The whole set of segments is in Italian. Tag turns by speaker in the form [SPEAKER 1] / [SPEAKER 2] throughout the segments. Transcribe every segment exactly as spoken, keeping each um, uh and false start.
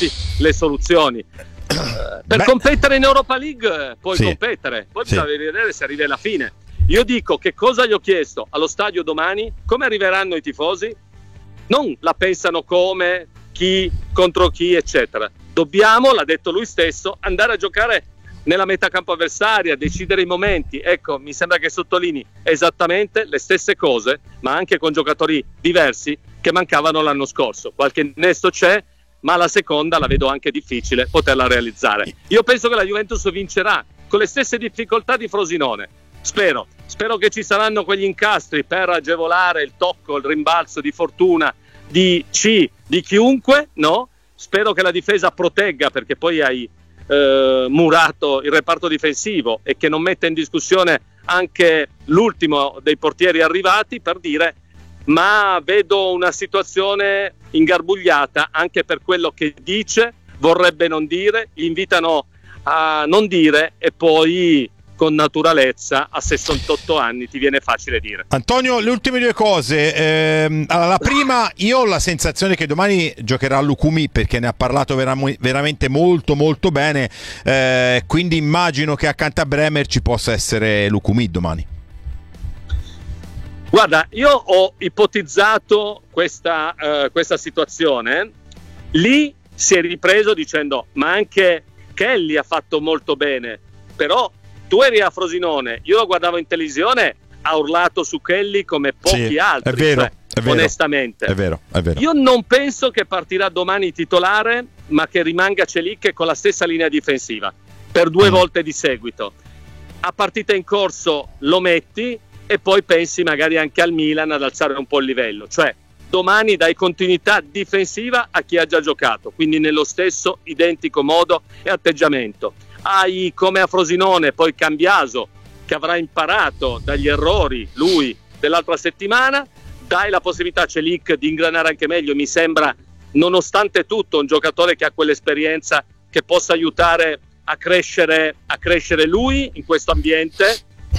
[SPEAKER 1] trovarsi le soluzioni. Uh, per Beh. competere in Europa League puoi sì. competere, poi sì. bisogna vedere se arrivi alla fine. Io dico, che cosa gli ho chiesto allo stadio domani? Come arriveranno i tifosi? Non la pensano come, chi, contro chi, eccetera. Dobbiamo, l'ha detto lui stesso, andare a giocare nella metacampo avversaria, decidere i momenti. Ecco, mi sembra che sottolinei esattamente le stesse cose, ma anche con giocatori diversi che mancavano l'anno scorso. Qualche innesto c'è, ma la seconda la vedo anche difficile poterla realizzare. Io penso che la Juventus vincerà con le stesse difficoltà di Frosinone. Spero, spero che ci saranno quegli incastri per agevolare il tocco, il rimbalzo di fortuna di C, di chiunque, no? Spero che la difesa protegga, perché poi hai eh, murato il reparto difensivo, e che non metta in discussione anche l'ultimo dei portieri arrivati, per dire, ma vedo una situazione ingarbugliata anche per quello che dice, vorrebbe non dire, gli invitano a non dire, e poi con naturalezza a sessantotto anni ti viene facile dire.
[SPEAKER 2] Antonio, le ultime due cose. Eh, la prima, io ho la sensazione che domani giocherà Lucumi, perché ne ha parlato vera- veramente molto molto bene, eh, quindi immagino che accanto a Bremer ci possa essere Lucumi domani.
[SPEAKER 1] Guarda, io ho ipotizzato questa, uh, questa situazione, lì si è ripreso dicendo ma anche Kelly ha fatto molto bene, però tu eri a Frosinone, io lo guardavo in televisione, ha urlato su Kelly come pochi sì, altri,
[SPEAKER 2] è vero,
[SPEAKER 1] cioè,
[SPEAKER 2] è vero,
[SPEAKER 1] onestamente.
[SPEAKER 2] È vero, è vero.
[SPEAKER 1] Io non penso che partirà domani titolare, ma che rimanga Celik con la stessa linea difensiva, per due mm. volte di seguito. A partita in corso lo metti, e poi pensi magari anche al Milan ad alzare un po' il livello, cioè domani dai continuità difensiva a chi ha già giocato, quindi nello stesso identico modo e atteggiamento. Hai come a Frosinone poi Cambiaso, che avrà imparato dagli errori lui dell'altra settimana, dai la possibilità a Celik di ingranare anche meglio, mi sembra nonostante tutto un giocatore che ha quell'esperienza che possa aiutare a crescere, a crescere lui in questo ambiente,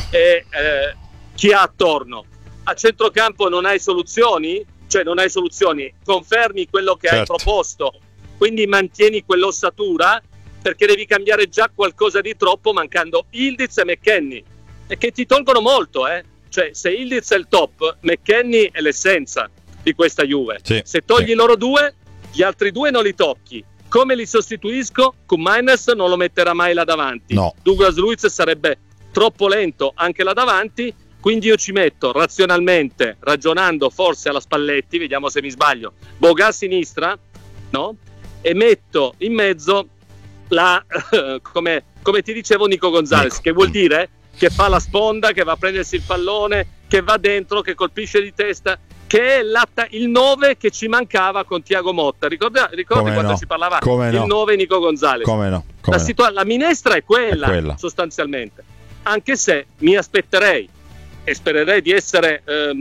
[SPEAKER 1] e eh, chi ha attorno. A centrocampo non hai soluzioni? Cioè non hai soluzioni, confermi quello che certo. hai proposto, quindi mantieni quell'ossatura, perché devi cambiare già qualcosa di troppo mancando Yildiz e McKennie, e che ti tolgono molto, eh? Cioè se Yildiz è il top, McKennie è l'essenza di questa Juve. Sì, se togli sì. loro due, gli altri due non li tocchi. Come li sostituisco? Koumainis non lo metterà mai là davanti,
[SPEAKER 2] no.
[SPEAKER 1] Douglas Luiz sarebbe troppo lento anche là davanti. Quindi io ci metto razionalmente, ragionando forse alla Spalletti, vediamo se mi sbaglio, Boga a sinistra, no? E metto in mezzo la, come, come ti dicevo, Nico Gonzalez, Nico. Che vuol dire che fa la sponda, che va a prendersi il pallone, che va dentro, che colpisce di testa, che è il nove che ci mancava con Thiago Motta. Ricordi, ricordi quando
[SPEAKER 2] no.
[SPEAKER 1] si parlava
[SPEAKER 2] Come
[SPEAKER 1] il
[SPEAKER 2] no.
[SPEAKER 1] nove Nico Gonzalez?
[SPEAKER 2] Come no. Come
[SPEAKER 1] la, situa-
[SPEAKER 2] no.
[SPEAKER 1] la minestra è quella,
[SPEAKER 2] è quella
[SPEAKER 1] sostanzialmente, anche se mi aspetterei e spererei di essere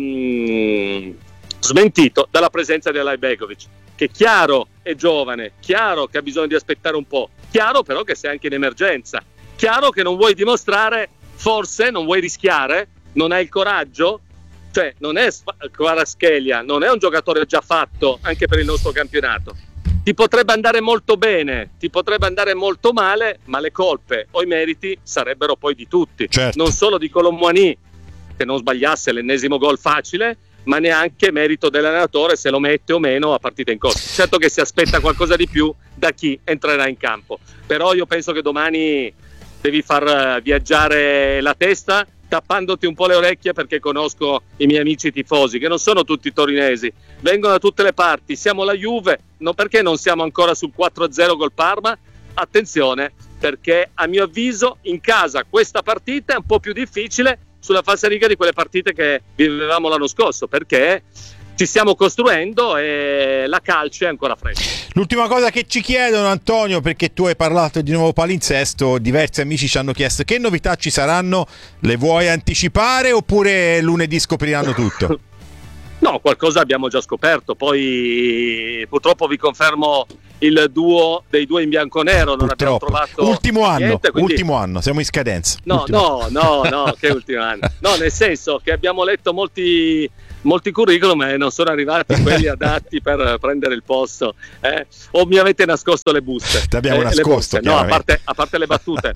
[SPEAKER 1] um, smentito dalla presenza di Alajbegovic, che chiaro è giovane, chiaro che ha bisogno di aspettare un po', chiaro però che sei anche in emergenza, chiaro che non vuoi dimostrare, forse non vuoi rischiare, non hai il coraggio, cioè non è Kvaratskhelia, non è un giocatore già fatto anche per il nostro campionato. Ti potrebbe andare molto bene, ti potrebbe andare molto male, ma le colpe o i meriti sarebbero poi di tutti,
[SPEAKER 2] certo.
[SPEAKER 1] non solo di Colomboani, che non sbagliasse l'ennesimo gol facile, ma neanche merito dell'allenatore se lo mette o meno a partita in corso. Certo che si aspetta qualcosa di più da chi entrerà in campo, però io penso che domani devi far viaggiare la testa tappandoti un po' le orecchie, perché conosco i miei amici tifosi che non sono tutti torinesi, vengono da tutte le parti, siamo la Juve, no, perché non siamo ancora sul quattro a zero col Parma? Attenzione, perché a mio avviso in casa questa partita è un po' più difficile sulla falsariga di quelle partite che vivevamo l'anno scorso, perché ci stiamo costruendo e la calcio è ancora fresca.
[SPEAKER 2] L'ultima cosa che ci chiedono, Antonio, perché tu hai parlato di nuovo palinsesto, diversi amici ci hanno chiesto che novità ci saranno, le vuoi anticipare oppure lunedì scopriranno tutto?
[SPEAKER 1] No, qualcosa abbiamo già scoperto, poi purtroppo vi confermo il duo dei due in bianconero, non abbiamo trovato
[SPEAKER 2] ultimo anno,
[SPEAKER 1] niente, quindi...
[SPEAKER 2] ultimo anno, siamo in scadenza.
[SPEAKER 1] No,
[SPEAKER 2] ultimo.
[SPEAKER 1] no, no, no, che ultimo anno. No, nel senso che abbiamo letto molti molti curriculum e non sono arrivati quelli adatti per prendere il posto, eh? O mi avete nascosto le buste?
[SPEAKER 2] Ti abbiamo
[SPEAKER 1] eh,
[SPEAKER 2] nascosto,
[SPEAKER 1] no, a parte, a parte le battute.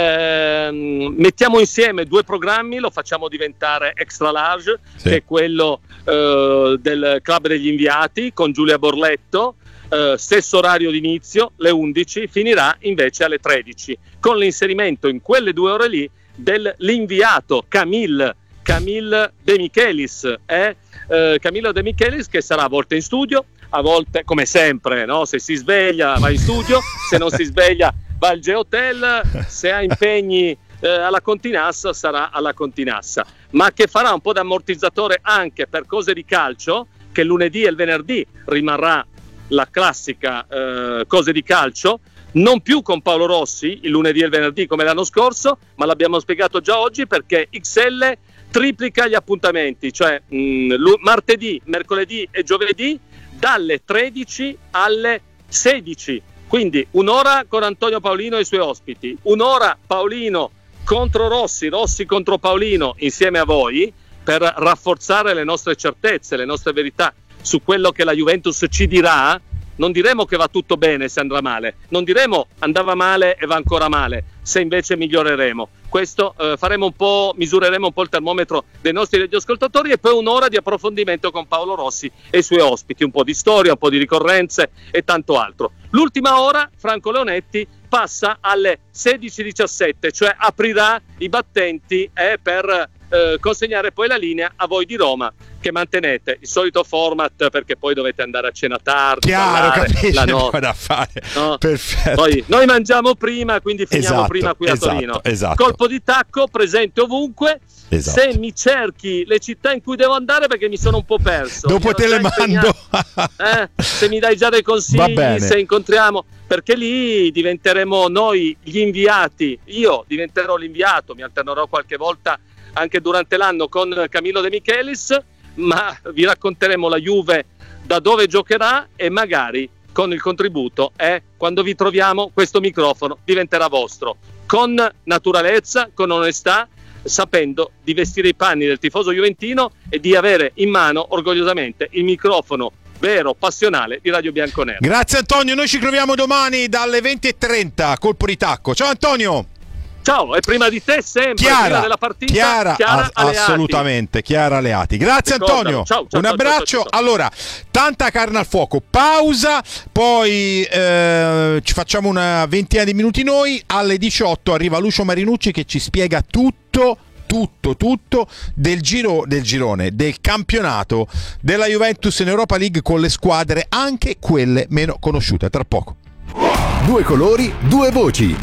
[SPEAKER 1] eh, mettiamo insieme due programmi, lo facciamo diventare extra large, sì. Che è quello eh, del Club degli Inviati con Giulia Borletto. Uh, stesso orario di inizio, le undici, finirà invece alle tredici, con l'inserimento in quelle due ore lì dell'inviato Camille Camille De Michelis, eh? uh, Camillo De Michelis, che sarà a volte in studio, a volte come sempre, no? Se si sveglia va in studio, se non si sveglia va al Geotel, se ha impegni eh, alla Continassa sarà alla Continassa, ma che farà un po' da ammortizzatore anche per cose di calcio, che lunedì e il venerdì rimarrà la classica eh, cose di calcio, non più con Paolo Rossi il lunedì e il venerdì come l'anno scorso, ma l'abbiamo spiegato già oggi perché X L triplica gli appuntamenti, cioè mh, martedì, mercoledì e giovedì dalle tredici alle sedici, quindi un'ora con Antonio Paolino e i suoi ospiti, un'ora Paolino contro Rossi, Rossi contro Paolino insieme a voi, per rafforzare le nostre certezze, le nostre verità su quello che la Juventus ci dirà. Non diremo che va tutto bene se andrà male, non diremo andava male e va ancora male se invece miglioreremo. Questo eh, faremo un po', misureremo un po' il termometro dei nostri radioascoltatori, e poi un'ora di approfondimento con Paolo Rossi e i suoi ospiti, un po' di storia, un po' di ricorrenze e tanto altro. L'ultima ora Franco Leonetti passa alle sedici e diciassette, cioè aprirà i battenti eh, per eh, consegnare poi la linea a voi di Roma, che mantenete il solito format perché poi dovete andare a cena tardi.
[SPEAKER 2] Chiaro, capisci,
[SPEAKER 1] la notte
[SPEAKER 2] da fare.
[SPEAKER 1] No?
[SPEAKER 2] Perfetto.
[SPEAKER 1] Poi noi mangiamo prima, quindi finiamo
[SPEAKER 2] esatto,
[SPEAKER 1] prima qui a
[SPEAKER 2] esatto,
[SPEAKER 1] Torino.
[SPEAKER 2] Esatto.
[SPEAKER 1] Colpo di tacco, presente ovunque.
[SPEAKER 2] Esatto.
[SPEAKER 1] Se mi cerchi le città in cui devo andare, perché mi sono un po' perso.
[SPEAKER 2] Dopo te le mando.
[SPEAKER 1] eh? Se mi dai già dei consigli, se incontriamo, perché lì diventeremo noi gli inviati. Io diventerò l'inviato, mi alternerò qualche volta anche durante l'anno con Camillo De Michelis, ma vi racconteremo la Juve da dove giocherà, e magari con il contributo eh, quando vi troviamo questo microfono diventerà vostro, con naturalezza, con onestà, sapendo di vestire i panni del tifoso juventino e di avere in mano orgogliosamente il microfono vero, passionale di Radio Bianconera.
[SPEAKER 2] Grazie Antonio, noi ci troviamo domani dalle venti e trenta, colpo di tacco. Ciao Antonio.
[SPEAKER 1] Ciao, e prima di te sempre,
[SPEAKER 2] Chiara,
[SPEAKER 1] prima della partita,
[SPEAKER 2] Chiara,
[SPEAKER 1] Chiara
[SPEAKER 2] a- assolutamente, Chiara Aleati. Grazie
[SPEAKER 1] Ricordalo.
[SPEAKER 2] Antonio,
[SPEAKER 1] ciao, ciao,
[SPEAKER 2] un
[SPEAKER 1] ciao,
[SPEAKER 2] abbraccio.
[SPEAKER 1] Ciao, ciao, ciao.
[SPEAKER 2] Allora, tanta carne al fuoco, pausa, poi eh, ci facciamo una ventina di minuti noi, alle diciotto arriva Lucio Marinucci che ci spiega tutto, tutto, tutto del giro del girone, del campionato della Juventus in Europa League, con le squadre anche quelle meno conosciute. Tra poco.
[SPEAKER 3] Due colori, due voci.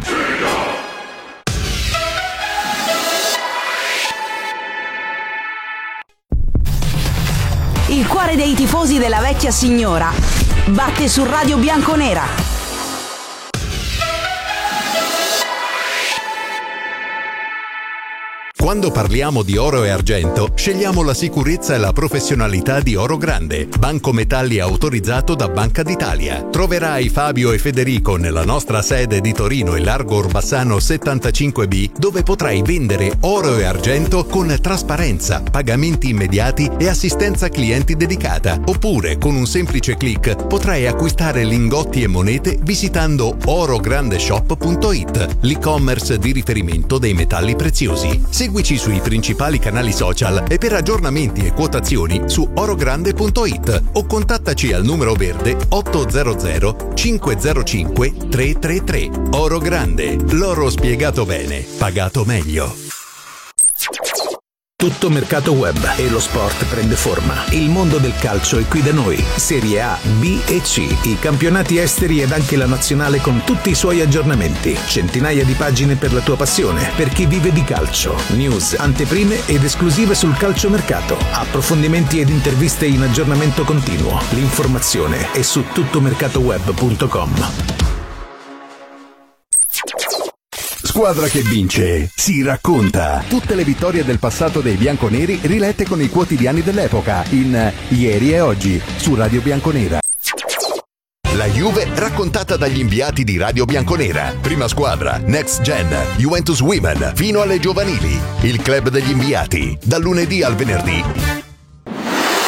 [SPEAKER 4] Il cuore dei tifosi della vecchia signora batte su Radio Bianconera.
[SPEAKER 3] Quando parliamo di oro e argento, scegliamo la sicurezza e la professionalità di Oro Grande, banco metalli autorizzato da Banca d'Italia. Troverai Fabio e Federico nella nostra sede di Torino in Largo Orbassano settantacinque B, dove potrai vendere oro e argento con trasparenza, pagamenti immediati e assistenza clienti dedicata. Oppure, con un semplice click, potrai acquistare lingotti e monete visitando orograndeshop punto it, l'e-commerce di riferimento dei metalli preziosi. Seguici sui principali canali social e per aggiornamenti e quotazioni su orogrande punto it o contattaci al numero verde otto zero zero cinque zero cinque tre tre tre. Oro Grande, l'oro spiegato bene, pagato meglio.
[SPEAKER 5] Tutto mercato web e lo sport prende forma. Il mondo del calcio è qui da noi. Serie A, B e C, i campionati esteri ed anche la nazionale con tutti i suoi aggiornamenti. Centinaia di pagine per la tua passione, per chi vive di calcio. News, anteprime ed esclusive sul calciomercato. Approfondimenti ed interviste in aggiornamento continuo. L'informazione è su tuttomercatoweb punto com.
[SPEAKER 3] Squadra che vince si racconta. Tutte le vittorie del passato dei bianconeri rilette con i quotidiani dell'epoca in Ieri e Oggi su Radio Bianconera. La Juve raccontata dagli inviati di Radio Bianconera. Prima squadra, Next Gen, Juventus Women, fino alle giovanili. Il club degli inviati, dal lunedì al venerdì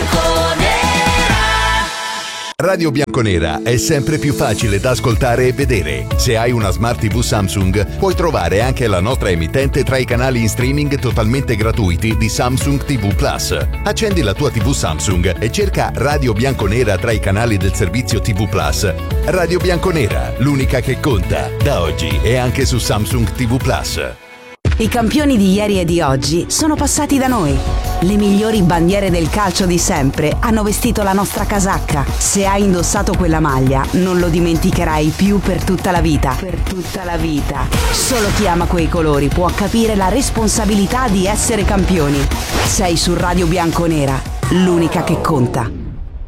[SPEAKER 6] bianconera.
[SPEAKER 3] Radio Bianconera è sempre più facile da ascoltare e vedere. Se hai una Smart tivù Samsung, puoi trovare anche la nostra emittente tra i canali in streaming totalmente gratuiti di Samsung tivù Plus. Accendi la tua tivù Samsung e cerca Radio Bianconera tra i canali del servizio tivù Plus. Radio Bianconera, l'unica che conta, da oggi e anche su Samsung tivù Plus.
[SPEAKER 4] I campioni di ieri e di oggi sono passati da noi. Le migliori bandiere del calcio di sempre hanno vestito la nostra casacca. Se hai indossato quella maglia, non lo dimenticherai più per tutta la vita. Per tutta la vita. Solo chi ama quei colori può capire la responsabilità di essere campioni. Sei su Radio Bianconera, l'unica che conta.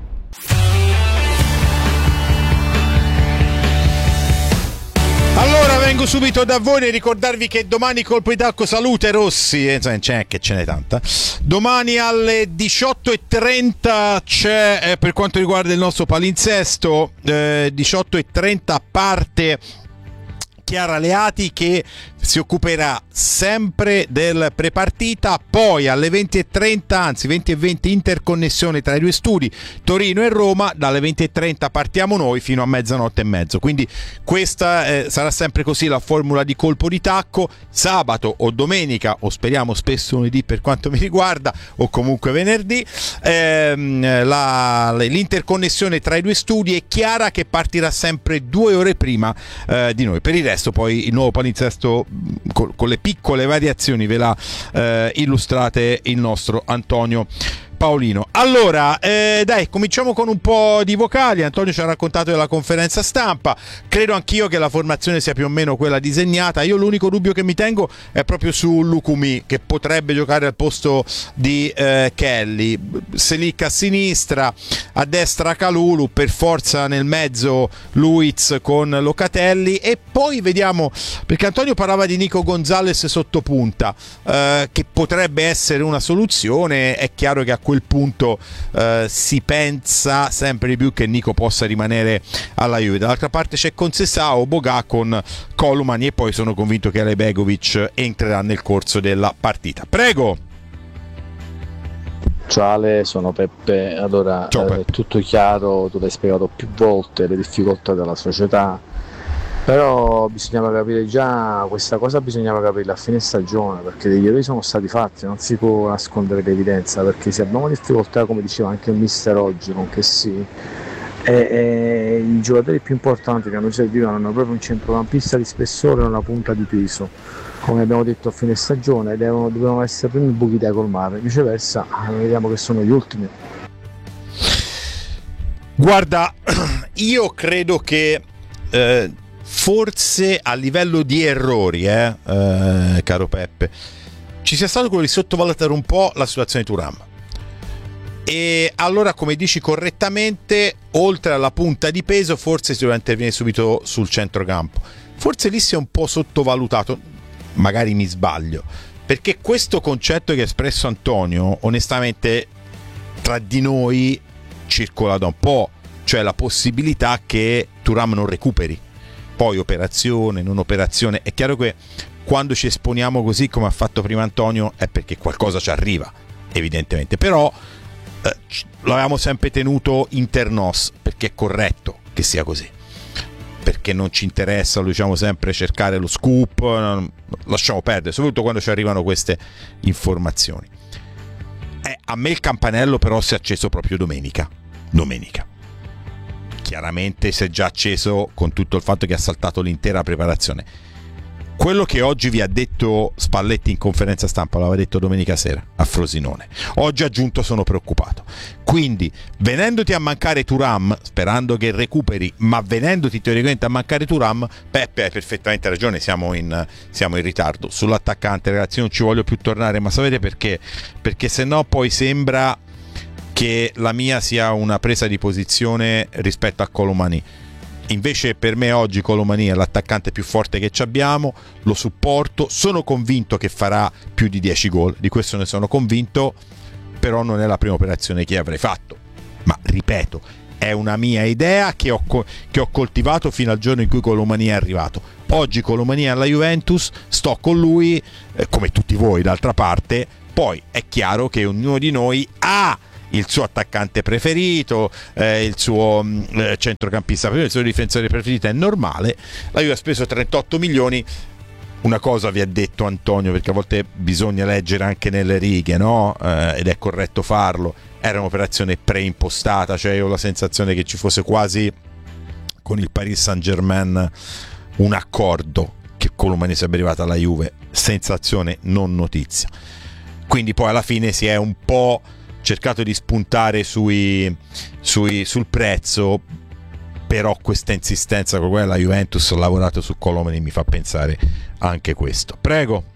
[SPEAKER 2] Allora vengo subito da voi nel ricordarvi che domani colpo di tacco salute Rossi, eh, c'è che ce n'è tanta. Domani alle diciotto e trenta c'è eh, per quanto riguarda il nostro palinsesto, eh, diciotto e trenta parte Chiara Leati che si occuperà sempre del prepartita, poi alle venti e trenta, anzi venti e venti interconnessione tra i due studi Torino e Roma, dalle venti e trenta partiamo noi fino a mezzanotte e mezzo, quindi questa eh, sarà sempre così la formula di colpo di tacco, sabato o domenica o speriamo spesso lunedì per quanto mi riguarda o comunque venerdì, ehm, la, l'interconnessione tra i due studi è Chiara che partirà sempre due ore prima eh, di noi, per il resto poi il nuovo palinsesto con, con le piccole variazioni ve l'ha eh, illustrate il nostro Antonio Paolino. Allora, eh, dai, cominciamo con un po' di vocali. Antonio ci ha raccontato della conferenza stampa. Credo anch'io che la formazione sia più o meno quella disegnata. Io l'unico dubbio che mi tengo è proprio su Lukumi, che potrebbe giocare al posto di eh, Kelly. Selic a sinistra, a destra Kalulu, per forza nel mezzo Luiz con Locatelli, e poi vediamo, perché Antonio parlava di Nico Gonzalez sotto punta, eh, che potrebbe essere una soluzione. È chiaro che a quel punto eh, si pensa sempre di più che Nico possa rimanere alla Juve. Dall'altra parte c'è Conceição, Boga con Colomani, e poi sono convinto che Alejbegovic entrerà nel corso della partita. Prego.
[SPEAKER 7] Ciao Ale, sono Peppe. Allora,
[SPEAKER 2] Ciao, Peppe.
[SPEAKER 7] È tutto chiaro, tu l'hai spiegato più volte, le difficoltà della società, però bisognava capire già questa cosa, bisognava capirla a fine stagione, perché degli errori sono stati fatti, non si può nascondere l'evidenza, perché se abbiamo difficoltà, come diceva anche il mister oggi con che sì, e, e i giocatori più importanti che a noi servivano hanno proprio un centrocampista di spessore e una punta di peso, come abbiamo detto a fine stagione, devono, dovevano essere primi buchi da colmare, viceversa vediamo che sono gli ultimi.
[SPEAKER 2] Guarda, io credo che eh, forse a livello di errori, eh, eh, caro Peppe, ci sia stato quello di sottovalutare un po' la situazione di Thuram. E allora, come dici correttamente, oltre alla punta di peso, forse si doveva intervenire subito sul centrocampo. Forse lì si è un po' sottovalutato, magari mi sbaglio, perché questo concetto che ha espresso Antonio, onestamente, tra di noi circola da un po', cioè la possibilità che Thuram non recuperi. Poi operazione, non operazione, è chiaro che quando ci esponiamo così come ha fatto prima Antonio è perché qualcosa ci arriva, evidentemente, però eh, l'avevamo sempre tenuto inter nos, perché è corretto che sia così, perché non ci interessa, lo diciamo sempre, cercare lo scoop, non, lasciamo perdere, soprattutto quando ci arrivano queste informazioni. Eh, a me il campanello però si è acceso proprio domenica, domenica. Chiaramente si è già acceso con tutto il fatto che ha saltato l'intera preparazione. Quello che oggi vi ha detto Spalletti in conferenza stampa l'aveva detto domenica sera a Frosinone. Oggi ha aggiunto: sono preoccupato. Quindi, venendoti a mancare Thuram, sperando che recuperi, ma venendoti teoricamente a mancare Thuram, Peppe hai perfettamente ragione, siamo in, siamo in ritardo. Sull'attaccante, ragazzi, non ci voglio più tornare, ma sapete perché? Perché sennò poi sembra che la mia sia una presa di posizione rispetto a Colomani. Invece per me oggi Colomani è l'attaccante più forte che ci abbiamo, lo supporto, sono convinto che farà più di dieci gol, di questo ne sono convinto, però non è la prima operazione che avrei fatto. Ma ripeto, è una mia idea che ho, che ho coltivato fino al giorno in cui Colomani è arrivato. Oggi Colomani è alla Juventus, sto con lui, eh, come tutti voi d'altra parte, poi è chiaro che ognuno di noi ha il suo attaccante preferito, eh, il suo eh, centrocampista preferito, il suo difensore preferito, è normale. La Juve ha speso trentotto milioni. Una cosa vi ha detto Antonio, perché a volte bisogna leggere anche nelle righe, no? Eh, ed è corretto farlo. Era un'operazione preimpostata, cioè io ho la sensazione che ci fosse quasi con il Paris Saint-Germain un accordo che Colomani sarebbe arrivata alla Juve, sensazione non notizia. Quindi poi alla fine si è un po' cercato di spuntare sui, sui, sul prezzo, però questa insistenza con quella Juventus ha lavorato su Colomani, mi fa pensare anche questo. Prego.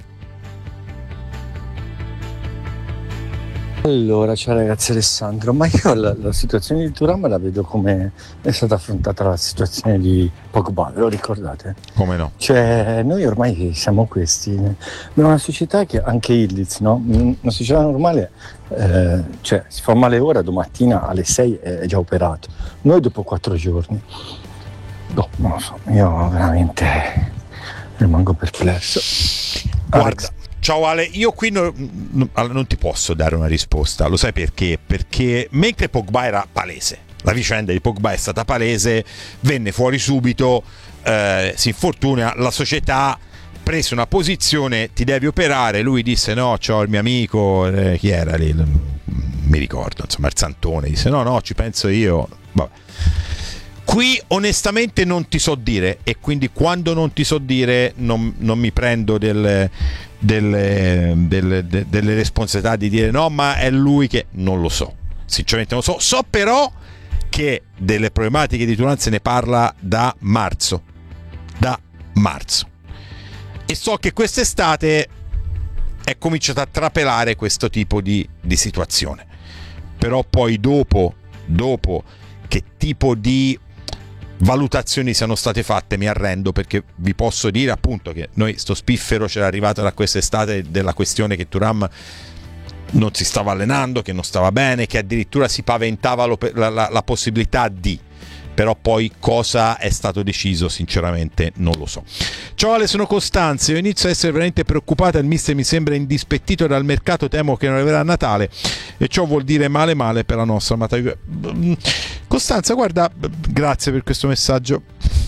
[SPEAKER 6] Allora, ciao ragazzi, Alessandro, ma io la, la situazione di Thuram la vedo come è stata affrontata la situazione di Pogba, lo ricordate?
[SPEAKER 2] Come no?
[SPEAKER 6] Cioè, noi ormai siamo questi, abbiamo una società che anche Ildiz, no? Una società normale, eh, cioè si fa male ora, domattina alle sei è già operato, noi dopo quattro giorni. No, non lo so, io veramente rimango perplesso.
[SPEAKER 2] Guarda. Alex. Ciao Ale, io qui non, non ti posso dare una risposta, lo sai perché? Perché mentre Pogba era palese, la vicenda di Pogba è stata palese, venne fuori subito, eh, si infortuna, la società prese una posizione, ti devi operare, lui disse no, c'ho il mio amico, eh, chi era lì? Mi ricordo, insomma il Santone, disse no, no, ci penso io, vabbè. Qui onestamente non ti so dire, e quindi quando non ti so dire non, non mi prendo del, delle, delle, de, delle responsabilità di dire no, ma è lui che... Non lo so, sinceramente non lo so. So però che delle problematiche di Thuram se ne parla da marzo, da marzo, e so che quest'estate è cominciato a trapelare questo tipo di, di situazione. Però poi dopo, dopo che tipo di valutazioni siano state fatte mi arrendo, perché vi posso dire appunto che noi sto spiffero c'era arrivato da quest'estate della questione che Thuram non si stava allenando, che non stava bene, che addirittura si paventava la, la, la possibilità di, però poi cosa è stato deciso sinceramente non lo so. Ciao Ale, sono Costanzo, io inizio a essere veramente preoccupata, il mister mi sembra indispettito dal mercato, temo che non arriverà a Natale e ciò vuol dire male male per la nostra amata Juve. Costanza, guarda, grazie per questo messaggio.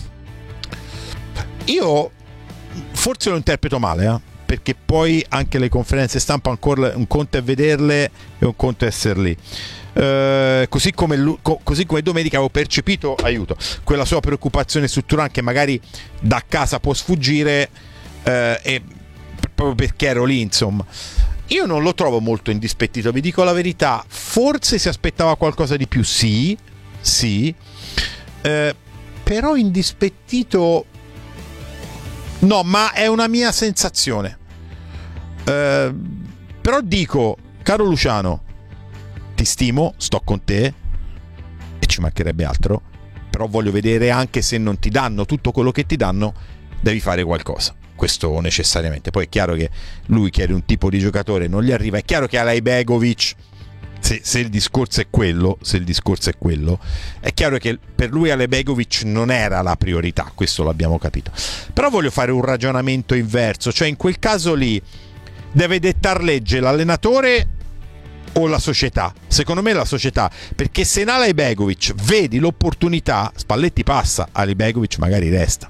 [SPEAKER 2] Io forse lo interpreto male, eh? Perché poi anche le conferenze stampa ancora un conto è vederle e un conto è essere lì. Uh, così, come, co- così come domenica avevo percepito, aiuto, quella sua preoccupazione su Thuram che magari da casa può sfuggire, uh, e proprio perché ero lì, insomma. Io non lo trovo molto indispettito, vi dico la verità. Forse si aspettava qualcosa di più, sì, sì, uh, però indispettito no, ma è una mia sensazione. Uh, però dico, caro Luciano, ti stimo, sto con te e ci mancherebbe altro, però voglio vedere, anche se non ti danno tutto quello che ti danno, devi fare qualcosa, questo necessariamente. Poi è chiaro che lui chiede un tipo di giocatore, non gli arriva. È chiaro che Alej Begovic, se, se il discorso è quello se il discorso è quello è chiaro che per lui Alej Begovic non era la priorità, questo l'abbiamo capito. Però voglio fare un ragionamento inverso, cioè in quel caso lì deve dettar legge l'allenatore o la società? Secondo me la società, perché se in Alej Begovic vedi l'opportunità, Spalletti passa, Alej Begovic magari resta.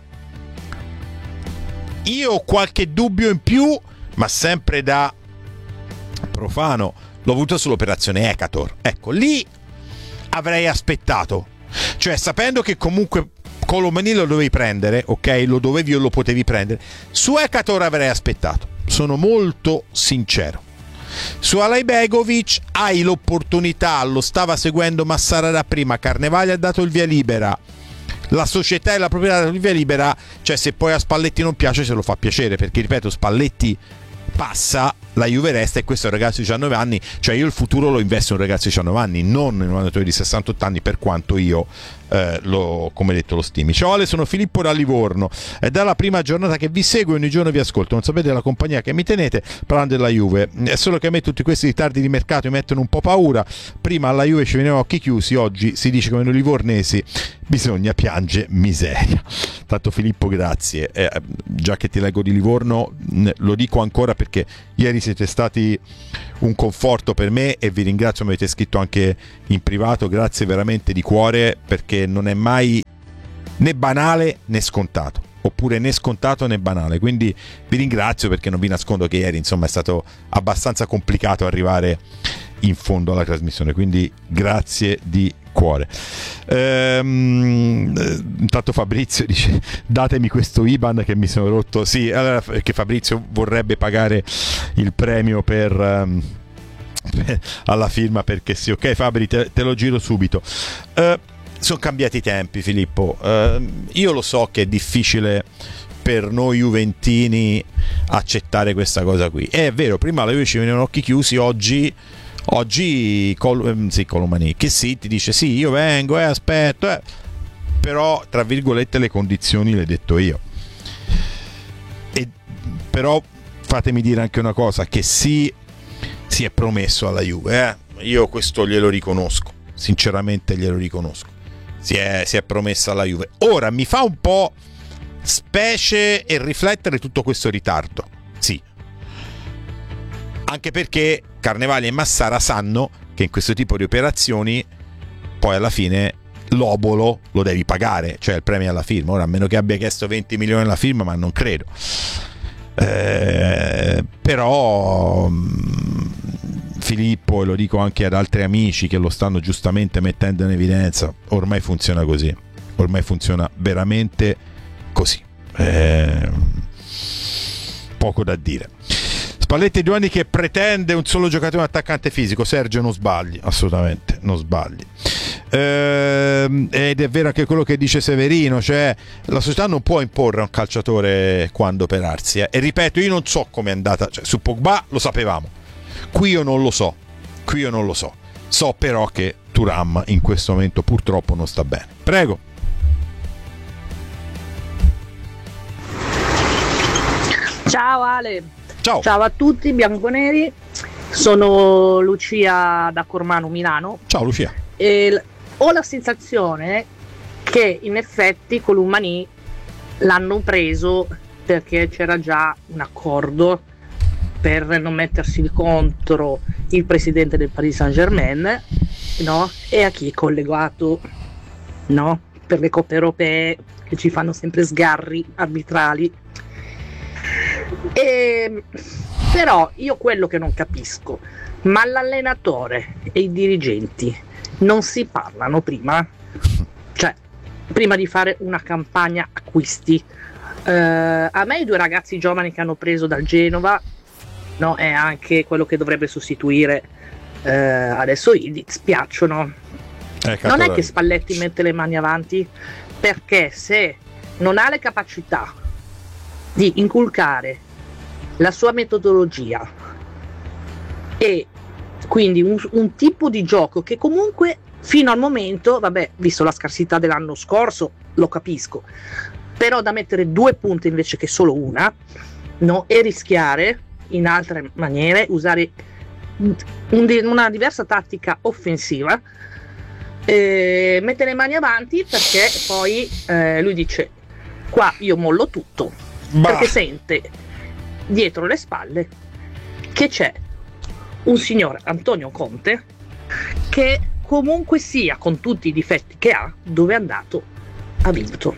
[SPEAKER 2] Io ho qualche dubbio in più, ma sempre da profano, l'ho avuto sull'operazione Ekator. Ecco, lì avrei aspettato, cioè sapendo che comunque Colomani lo dovevi prendere, ok, lo dovevi o lo potevi prendere, su Ekator avrei aspettato, sono molto sincero. Su Alej Begovic hai l'opportunità, lo stava seguendo Massara da prima, Carnevali ha dato il via libera, la società e la proprietà ha dato il via libera, cioè se poi a Spalletti non piace se lo fa piacere, perché ripeto, Spalletti passa, la Juve resta e questo è un ragazzo di diciannove anni, cioè io il futuro lo investo in un ragazzo di diciannove anni, non in un allenatore di sessantotto anni, per quanto io eh, lo, come detto, lo stimi. Ciao Ale, sono Filippo da Livorno, è dalla prima giornata che vi seguo e ogni giorno vi ascolto, non sapete la compagnia che mi tenete parlando della Juve, è solo che a me tutti questi ritardi di mercato mi mettono un po' paura. Prima alla Juve ci veniva a occhi chiusi, oggi si dice come noi livornesi bisogna piangere miseria. Tanto Filippo, grazie, eh, già che ti leggo di Livorno lo dico ancora perché ieri siete stati un conforto per me e vi ringrazio, mi avete scritto anche in privato, grazie veramente di cuore, perché non è mai né banale né scontato, oppure né scontato né banale, quindi vi ringrazio, perché non vi nascondo che ieri insomma è stato abbastanza complicato arrivare in fondo alla trasmissione, quindi grazie di cuore. Ehm, intanto Fabrizio dice datemi questo I B A N che mi sono rotto. Sì, allora, perché Fabrizio vorrebbe pagare il premio per, um, per alla firma, perché sì. Ok Fabri, te, te lo giro subito. Uh, sono cambiati i tempi, Filippo. Uh, io lo so che è difficile per noi juventini accettare questa cosa qui. È vero, prima la Juve ci venivano occhi chiusi, oggi Oggi Col- sì, Colomani che sì, ti dice sì, io vengo, eh, aspetto, eh. Però tra virgolette le condizioni le detto io. E però fatemi dire anche una cosa, che sì, si è promesso alla Juve, eh. Io questo glielo riconosco, sinceramente glielo riconosco. Si è, si è promessa alla Juve. Ora mi fa un po' specie e riflettere tutto questo ritardo. Sì. Anche perché Carnevali e Massara sanno che in questo tipo di operazioni poi alla fine l'obolo lo devi pagare, cioè il premio alla firma. Ora, a meno che abbia chiesto venti milioni alla firma, ma non credo. Eh, però Filippo, e lo dico anche ad altri amici che lo stanno giustamente mettendo in evidenza, ormai funziona così, ormai funziona veramente così. Eh, poco da dire. Spalletti e Giovanni che pretende un solo giocatore, un attaccante fisico. Sergio, non sbagli, assolutamente non sbagli. Ehm, ed è vero anche quello che dice Severino, cioè la società non può imporre a un calciatore quando operarsi, eh. E ripeto, io non so com'è andata, cioè, su Pogba lo sapevamo, qui io non lo so, qui io non lo so. So però che Thuram in questo momento purtroppo non sta bene. Prego.
[SPEAKER 8] Ciao Ale.
[SPEAKER 2] Ciao.
[SPEAKER 8] Ciao a tutti bianconeri, sono Lucia da Cormano, Milano.
[SPEAKER 2] Ciao Lucia.
[SPEAKER 8] E l- ho la sensazione che in effetti Columani l'hanno preso perché c'era già un accordo per non mettersi contro il presidente del Paris Saint-Germain, no? E a chi è collegato, no? Per le coppe europee che ci fanno sempre sgarri arbitrali. E, però io quello che non capisco, ma l'allenatore e i dirigenti non si parlano prima? Cioè, prima di fare una campagna acquisti. Uh, a me i due ragazzi giovani che hanno preso dal Genova, no, è anche quello che dovrebbe sostituire uh, adesso Ildiz, piacciono. Eh, non è che Spalletti mette le mani avanti, perché se non ha le capacità di inculcare la sua metodologia e quindi un, un tipo di gioco che comunque fino al momento, vabbè, visto la scarsità dell'anno scorso, lo capisco, però da mettere due punte invece che solo una, no, e rischiare in altre maniere, usare un, una diversa tattica offensiva, eh, mette le mani avanti, perché poi eh, lui dice qua io mollo tutto, bah. Perché sente dietro le spalle che c'è un signor Antonio Conte che comunque sia, con tutti i difetti che ha, dove è andato ha vinto.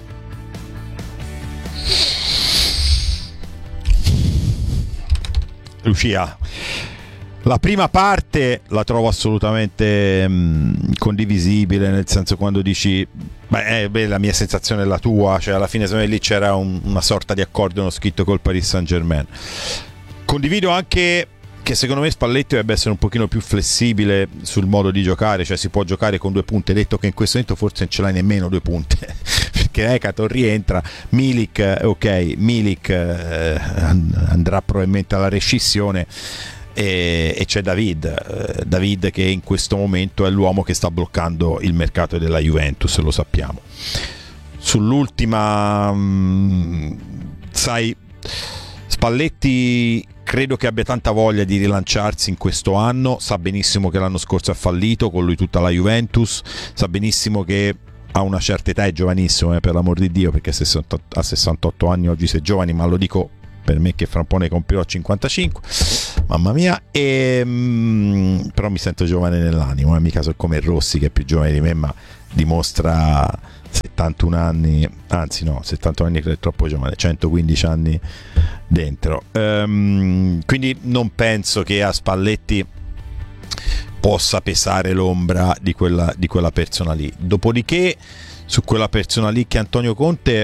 [SPEAKER 2] Lucia, la prima parte la trovo assolutamente mh, condivisibile, nel senso, quando dici beh, eh, beh, la mia sensazione è la tua, cioè alla fine secondo me lì c'era un, una sorta di accordo scritto col Paris Saint-Germain. Condivido anche che secondo me Spalletti dovrebbe essere un pochino più flessibile sul modo di giocare, cioè si può giocare con due punte, detto che in questo momento forse non ce l'hai nemmeno due punte perché Ekaton rientra, Milik ok, Milik eh, andrà probabilmente alla rescissione e, e c'è David eh, David che in questo momento è l'uomo che sta bloccando il mercato della Juventus, lo sappiamo. Sull'ultima mh, sai, Spalletti credo che abbia tanta voglia di rilanciarsi in questo anno, sa benissimo che l'anno scorso ha fallito, con lui tutta la Juventus, sa benissimo che a una certa età, è giovanissimo, eh, per l'amor di Dio, perché a sessantotto anni oggi sei giovani, ma lo dico per me che fra un po' ne compirò cinquantacinque, mamma mia, e, mm, però mi sento giovane nell'animo, eh, mica so come Rossi che è più giovane di me ma dimostra settantuno anni, anzi no, settantuno anni credo è troppo giovane, centoquindici anni dentro, um, quindi non penso che a Spalletti possa pesare l'ombra di quella, di quella persona lì. Dopodiché su quella persona lì che è Antonio Conte,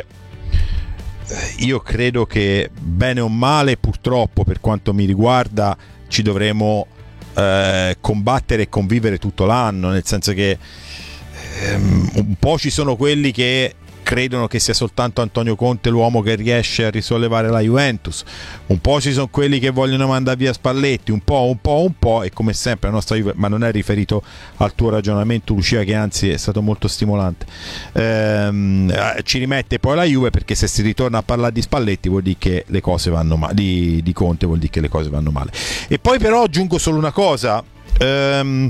[SPEAKER 2] io credo che bene o male, purtroppo per quanto mi riguarda, ci dovremo eh, combattere e convivere tutto l'anno, nel senso che ehm, un po' ci sono quelli che credono che sia soltanto Antonio Conte l'uomo che riesce a risollevare la Juventus, un po' ci sono quelli che vogliono mandare via Spalletti, un po', un po', un po', e come sempre la nostra Juve, ma non è riferito al tuo ragionamento, Lucia, che anzi è stato molto stimolante, ehm, ci rimette poi la Juve, perché se si ritorna a parlare di Spalletti vuol dire che le cose vanno male, di, di Conte vuol dire che le cose vanno male. E poi però aggiungo solo una cosa, ehm,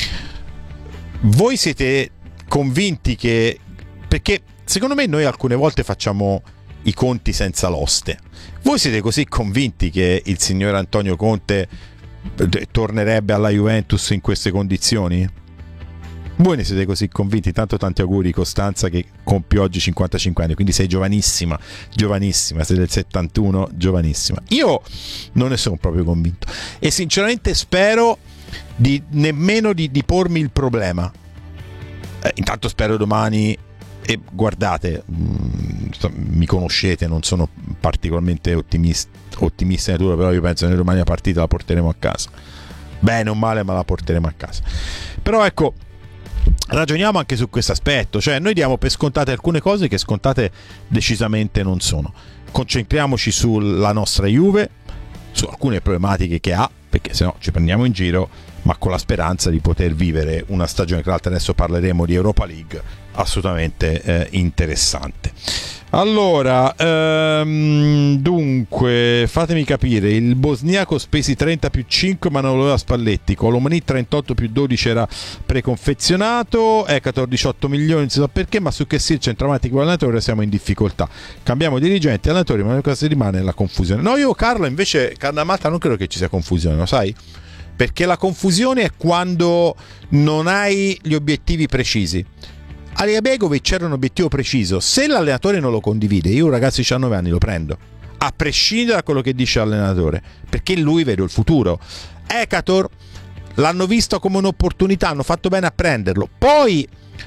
[SPEAKER 2] voi siete convinti che, perché secondo me noi alcune volte facciamo i conti senza l'oste. Voi siete così convinti che il signor Antonio Conte tornerebbe alla Juventus in queste condizioni? Voi ne siete così convinti? Tanto tanti auguri Costanza, che compie oggi cinquantacinque anni, quindi sei giovanissima, giovanissima, sei del settantuno, giovanissima. Io non ne sono proprio convinto e sinceramente spero di nemmeno di, di pormi il problema. Eh, intanto spero domani. E guardate, mh, mi conoscete, non sono particolarmente ottimista, ottimista in natura, però io penso che domani la partita la porteremo a casa, bene o male, ma la porteremo a casa. Però ecco, ragioniamo anche su questo aspetto, cioè noi diamo per scontate alcune cose che scontate decisamente non sono. Concentriamoci sulla nostra Juve, su alcune problematiche che ha, perché sennò ci prendiamo in giro, ma con la speranza di poter vivere una stagione, tra l'altro adesso parleremo di Europa League, assolutamente eh, interessante. Allora, ehm, dunque, fatemi capire, il bosniaco spesi trenta più cinque ma non lo voleva Spalletti, Colomani trentotto più dodici era preconfezionato, Ekator diciotto milioni, non si sa perché, ma su che sia il centravanti con l'allenatore siamo in difficoltà, cambiamo dirigenti e allenatori, ma cosa rimane la confusione. No, io Carlo invece, Carlo Amatta, non credo che ci sia confusione, lo sai? Perché la confusione è quando non hai gli obiettivi precisi. Alija Begovic c'era un obiettivo preciso, se l'allenatore non lo condivide, io un ragazzo di diciannove anni lo prendo, a prescindere da quello che dice l'allenatore, perché lui vedo il futuro. Ekator l'hanno visto come un'opportunità, hanno fatto bene a prenderlo, poi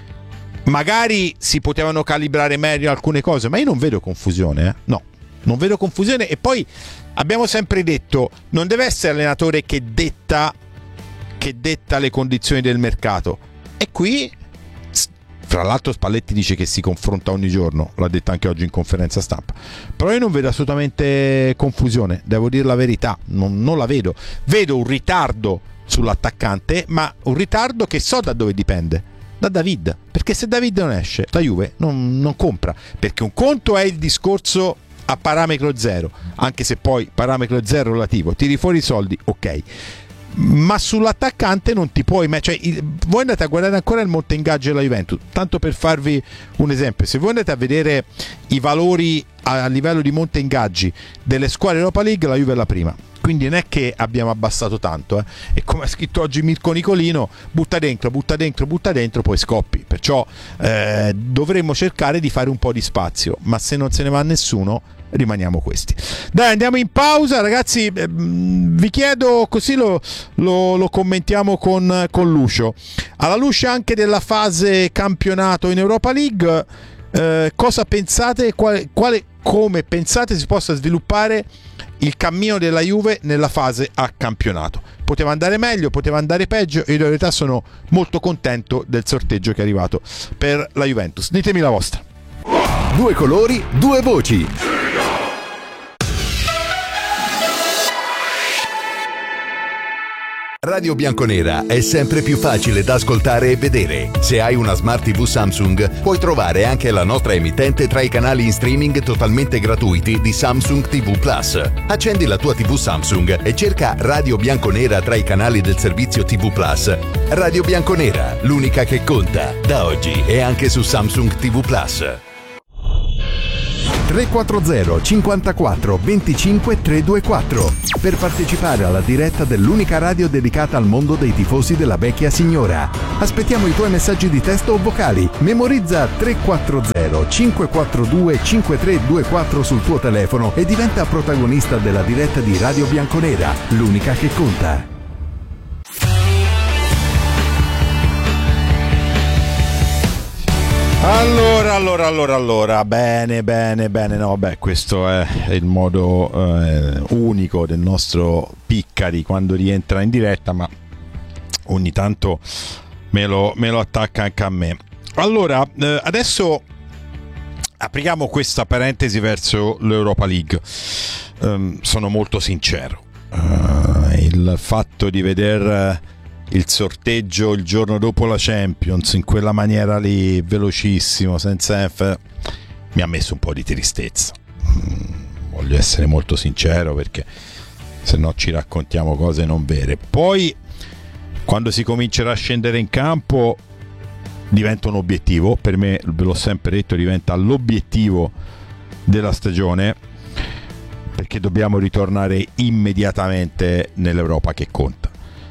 [SPEAKER 2] magari si potevano calibrare meglio alcune cose, ma io non vedo confusione, eh? no, non vedo confusione. E poi abbiamo sempre detto, non deve essere l'allenatore che detta, che detta le condizioni del mercato, e qui tra l'altro Spalletti dice che si confronta ogni giorno, l'ha detto anche oggi in conferenza stampa, però io non vedo assolutamente confusione, devo dire la verità, non, non la vedo, vedo un ritardo sull'attaccante, ma un ritardo che so da dove dipende, da David, perché se David non esce la Juve non, non compra, perché un conto è il discorso a parametro zero, anche se poi parametro zero relativo, tiri fuori i soldi, ok, ma sull'attaccante non ti puoi, cioè, voi andate a guardare ancora il monte ingaggi della Juventus, tanto per farvi un esempio, se voi andate a vedere i valori a livello di monte ingaggi delle squadre Europa League, la Juve è la prima, quindi non è che abbiamo abbassato tanto, eh. E come ha scritto oggi Mirko Nicolino, butta dentro, butta dentro, butta dentro, poi scoppi, perciò eh, dovremmo cercare di fare un po' di spazio, ma se non se ne va nessuno rimaniamo questi. Dai, andiamo in pausa, ragazzi. Eh, vi chiedo, così lo, lo, lo commentiamo con, con Lucio, alla luce anche della fase campionato in Europa League, eh, cosa pensate, quale, quale, come pensate si possa sviluppare il cammino della Juve nella fase a campionato? Poteva andare meglio, poteva andare peggio, e in realtà sono molto contento del sorteggio che è arrivato per la Juventus. Ditemi la vostra.
[SPEAKER 3] Due colori, due voci. Radio Bianconera è sempre più facile da ascoltare e vedere. Se hai una Smart tivù Samsung, puoi trovare anche la nostra emittente tra i canali in streaming totalmente gratuiti di Samsung tivù Plus. Accendi la tua tivù Samsung e cerca Radio Bianconera tra i canali del servizio tivù Plus. Radio Bianconera, l'unica che conta, da oggi e anche su Samsung tivù Plus. tre quattro zero cinquantaquattro venticinque trecentoventiquattro per partecipare alla diretta dell'unica radio dedicata al mondo dei tifosi della vecchia signora. Aspettiamo i tuoi messaggi di testo o vocali. Memorizza tre quattro zero cinque quattro due cinque tre due quattro sul tuo telefono e diventa protagonista della diretta di Radio Bianconera, l'unica che conta.
[SPEAKER 2] Allora, allora, allora, allora, bene, bene, bene, no, beh, questo è il modo eh, unico del nostro Piccari quando rientra in diretta, ma ogni tanto me lo, me lo attacca anche a me. Allora, eh, adesso apriamo questa parentesi verso l'Europa League. Um, sono molto sincero, uh, il fatto di veder il sorteggio il giorno dopo la Champions in quella maniera lì, velocissimo, senza F, mi ha messo un po' di tristezza. Mm, voglio essere molto sincero, perché se no ci raccontiamo cose non vere. Poi quando si comincerà a scendere in campo diventa un obiettivo, per me, ve l'ho sempre detto, diventa l'obiettivo della stagione, perché dobbiamo ritornare immediatamente nell'Europa che conta.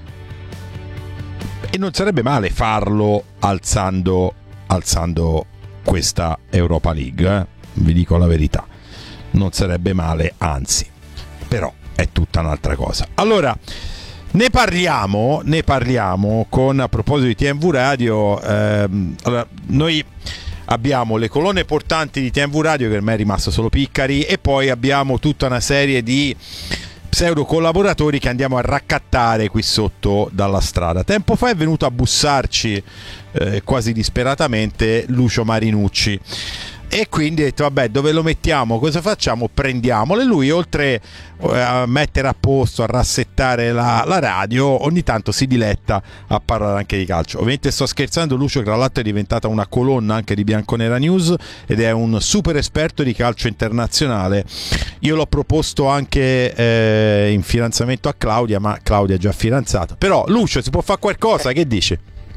[SPEAKER 2] E non sarebbe male farlo alzando, alzando questa Europa League, eh? Vi dico la verità, non sarebbe male, anzi, però è tutta un'altra cosa. Allora, ne parliamo, ne parliamo con, a proposito di T M V Radio, ehm, allora, noi abbiamo le colonne portanti di T M V Radio, che ormai è rimasto solo Piccari, e poi abbiamo tutta una serie di pseudo collaboratori che andiamo a raccattare qui sotto dalla strada. Tempo fa è venuto a bussarci eh, quasi disperatamente Lucio Marinucci, e quindi ho detto vabbè, dove lo mettiamo, cosa facciamo, prendiamolo. E lui, oltre a mettere a posto, a rassettare la, la radio, ogni tanto si diletta a parlare anche di calcio. Ovviamente sto scherzando, Lucio tra l'altro è diventata una colonna anche di Bianconera News ed è un super esperto di calcio internazionale. Io l'ho proposto anche eh, in fidanzamento a Claudia, ma Claudia è già fidanzata. Però Lucio, si può fare qualcosa, che dici?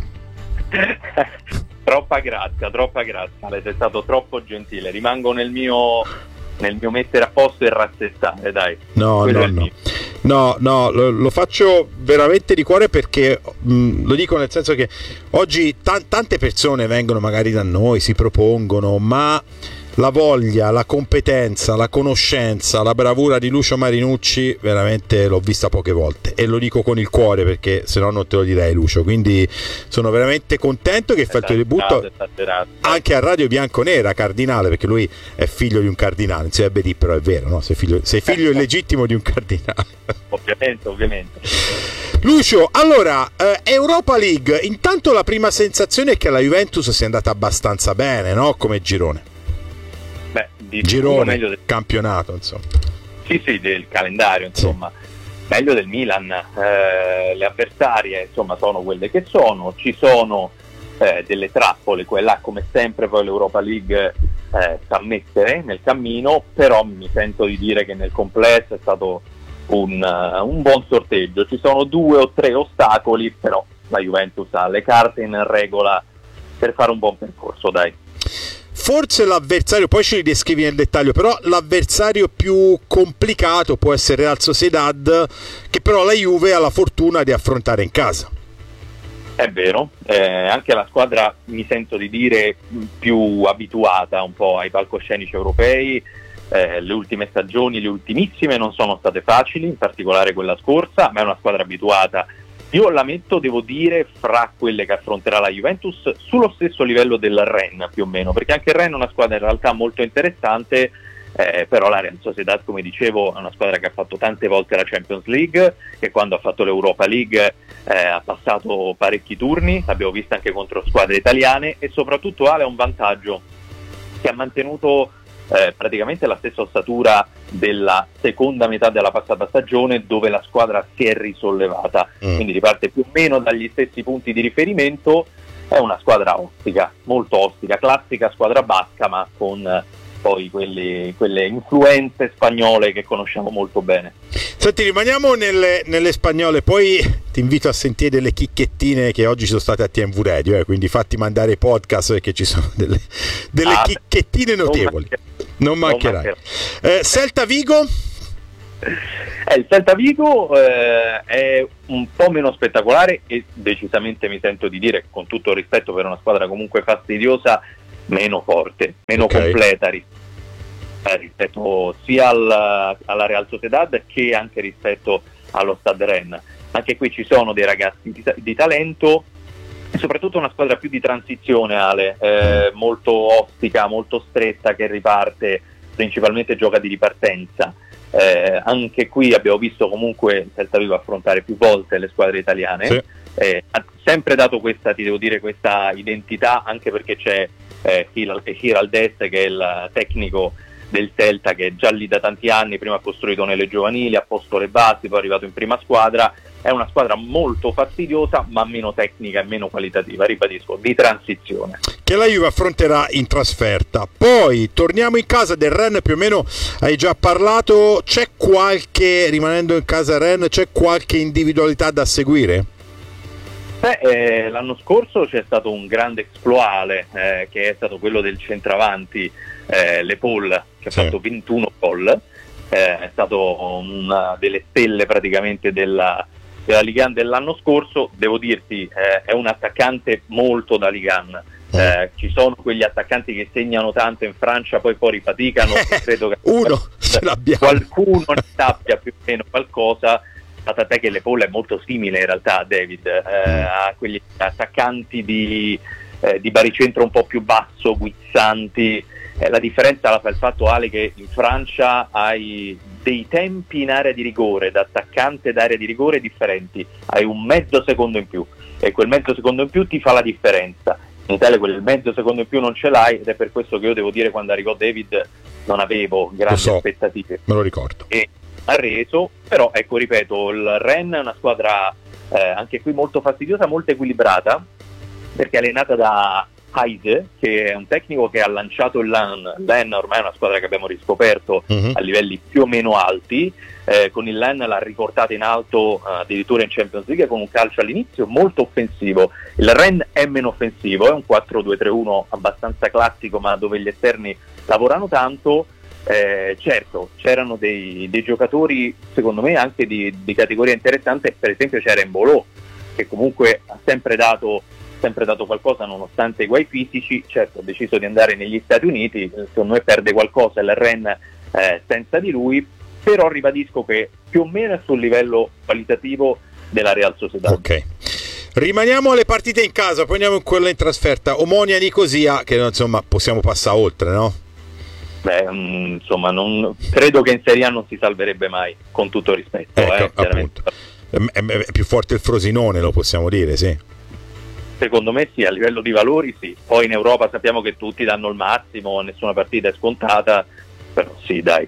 [SPEAKER 9] Troppa grazia, troppa grazia, sei stato troppo gentile. Rimango nel mio nel mio mettere a posto e rassettare, dai.
[SPEAKER 2] No,
[SPEAKER 9] Quello
[SPEAKER 2] no, no. No, no, lo, lo faccio veramente di cuore, perché mh, lo dico nel senso che oggi t- tante persone vengono magari da noi, si propongono, ma la voglia, la competenza, la conoscenza, la bravura di Lucio Marinucci veramente l'ho vista poche volte, e lo dico con il cuore, perché se no non te lo direi, Lucio. Quindi sono veramente contento che fai il tuo debutto anche a Radio Bianconera, cardinale, perché lui è figlio di un cardinale, non si dovrebbe dire, però è vero, no? Sei figlio, sei figlio illegittimo di un cardinale.
[SPEAKER 9] Ovviamente, ovviamente.
[SPEAKER 2] Lucio, allora, eh, Europa League, intanto la prima sensazione è che la Juventus sia andata abbastanza bene, no? Come girone.
[SPEAKER 9] Beh, di
[SPEAKER 2] girone,
[SPEAKER 9] meglio del
[SPEAKER 2] campionato, insomma.
[SPEAKER 9] Sì, sì, del calendario, insomma. Sì. Meglio del Milan. Eh, le avversarie, insomma, sono quelle che sono. Ci sono eh, delle trappole, quella come sempre poi l'Europa League eh, sa mettere nel cammino, però mi sento di dire che nel complesso è stato un, uh, un buon sorteggio. Ci sono due o tre ostacoli, però la Juventus ha le carte in regola per fare un buon percorso, dai.
[SPEAKER 2] Forse l'avversario, poi ce li descrivi nel dettaglio, però l'avversario più complicato può essere Real Sociedad, che però la Juve ha la fortuna di affrontare in casa.
[SPEAKER 9] È vero, eh, anche la squadra, mi sento di dire, più abituata un po' ai palcoscenici europei. Eh, le ultime stagioni, le ultimissime, non sono state facili, in particolare quella scorsa, ma è una squadra abituata. Io la metto, devo dire, fra quelle che affronterà la Juventus sullo stesso livello del Rennes, più o meno, perché anche il Rennes è una squadra in realtà molto interessante, eh, però la Real Sociedad, come dicevo, è una squadra che ha fatto tante volte la Champions League, che quando ha fatto l'Europa League eh, ha passato parecchi turni, l'abbiamo visto anche contro squadre italiane, e soprattutto ha un vantaggio, che ha mantenuto Eh, praticamente la stessa ossatura della seconda metà della passata stagione, dove la squadra si è risollevata, mm. quindi riparte più o meno dagli stessi punti di riferimento. È una squadra ostica, molto ostica, classica squadra basca, ma con eh, poi quelli, quelle influenze spagnole che conosciamo molto bene.
[SPEAKER 2] Senti, rimaniamo nelle, nelle spagnole, poi ti invito a sentire delle chicchettine che oggi sono state a T M V Radio, eh, quindi fatti mandare i podcast, perché ci sono delle, delle ah, chicchettine notevoli. Non mancherai. Non mancherà. eh, Celta Vigo?
[SPEAKER 9] Eh, il Celta Vigo eh, è un po' meno spettacolare e decisamente, mi sento di dire, con tutto il rispetto per una squadra comunque fastidiosa, meno forte, meno okay. completa rispetto, eh, rispetto sia al, alla Real Sociedad che anche rispetto allo Stade Rennes. Anche qui ci sono dei ragazzi di, di talento e soprattutto una squadra più di transizione, Ale, eh, molto ostica, molto stretta, che riparte, principalmente gioca di ripartenza. Eh, anche qui abbiamo visto comunque il Celta Vigo affrontare più volte le squadre italiane, sì. eh, ha sempre dato questa, ti devo dire, questa identità, anche perché c'è eh, Giraldez, che è il tecnico del Celta, che è già lì da tanti anni, prima ha costruito nelle giovanili, ha posto le basi, poi è arrivato in prima squadra. È una squadra molto fastidiosa, ma meno tecnica e meno qualitativa, ribadisco, di transizione.
[SPEAKER 2] Che la Juve affronterà in trasferta. Poi torniamo in casa del Rennes, più o meno hai già parlato. C'è qualche, rimanendo in casa Rennes, c'è qualche individualità da seguire?
[SPEAKER 9] Beh, eh, l'anno scorso c'è stato un grande exploit, eh, che è stato quello del centravanti eh, Le Paul, che sì. ha fatto ventuno gol. Eh, è stato una delle stelle praticamente della della Ligue uno dell'anno scorso. Devo dirti, eh, è un attaccante molto da Ligue uno. Eh, ci sono quegli attaccanti che segnano tanto in Francia, poi fuori faticano. Credo che
[SPEAKER 2] uno
[SPEAKER 9] qualcuno ne sappia più o meno qualcosa. Tant'è che Le Paul è molto simile in realtà a David, eh, a quegli attaccanti di, eh, di baricentro un po' più basso, guizzanti. Eh, la differenza la fa il fatto, Ale, che in Francia hai dei tempi in area di rigore, da attaccante d'area di rigore differenti, hai un mezzo secondo in più e quel mezzo secondo in più ti fa la differenza. In Italia quel mezzo secondo in più non ce l'hai, ed è per questo che io devo dire, quando arrivò David non avevo grandi
[SPEAKER 2] so,
[SPEAKER 9] aspettative.
[SPEAKER 2] Me lo ricordo.
[SPEAKER 9] E ha reso, però ecco, ripeto, il Rennes è una squadra eh, anche qui molto fastidiosa, molto equilibrata, perché è allenata da Heise, che è un tecnico che ha lanciato il Lens. Lens ormai è una squadra che abbiamo riscoperto uh-huh. a livelli più o meno alti, eh, con il Lens l'ha riportata in alto uh, addirittura in Champions League, con un calcio all'inizio molto offensivo. Il Rennes è meno offensivo, è un quattro due tre uno abbastanza classico, ma dove gli esterni lavorano tanto. Eh, certo, c'erano dei, dei giocatori secondo me anche di, di categoria interessante, per esempio c'era Embolo, che comunque ha sempre dato sempre dato qualcosa nonostante i guai fisici. Certo, ha deciso di andare negli Stati Uniti, secondo me perde qualcosa il Rennes eh, senza di lui, però ribadisco che più o meno è sul livello qualitativo della Real Sociedad.
[SPEAKER 2] Ok, rimaniamo alle partite in casa, poi andiamo in quella in trasferta. Omonia Nicosia, che insomma possiamo passare oltre, no?
[SPEAKER 9] Beh, um, insomma, non, credo che in Serie A non si salverebbe mai, con tutto il rispetto.
[SPEAKER 2] Ecco,
[SPEAKER 9] eh,
[SPEAKER 2] appunto. È, è, è più forte il Frosinone, lo possiamo dire, sì.
[SPEAKER 9] Secondo me sì, a livello di valori sì. Poi in Europa sappiamo che tutti danno il massimo, nessuna partita è scontata, però sì, dai.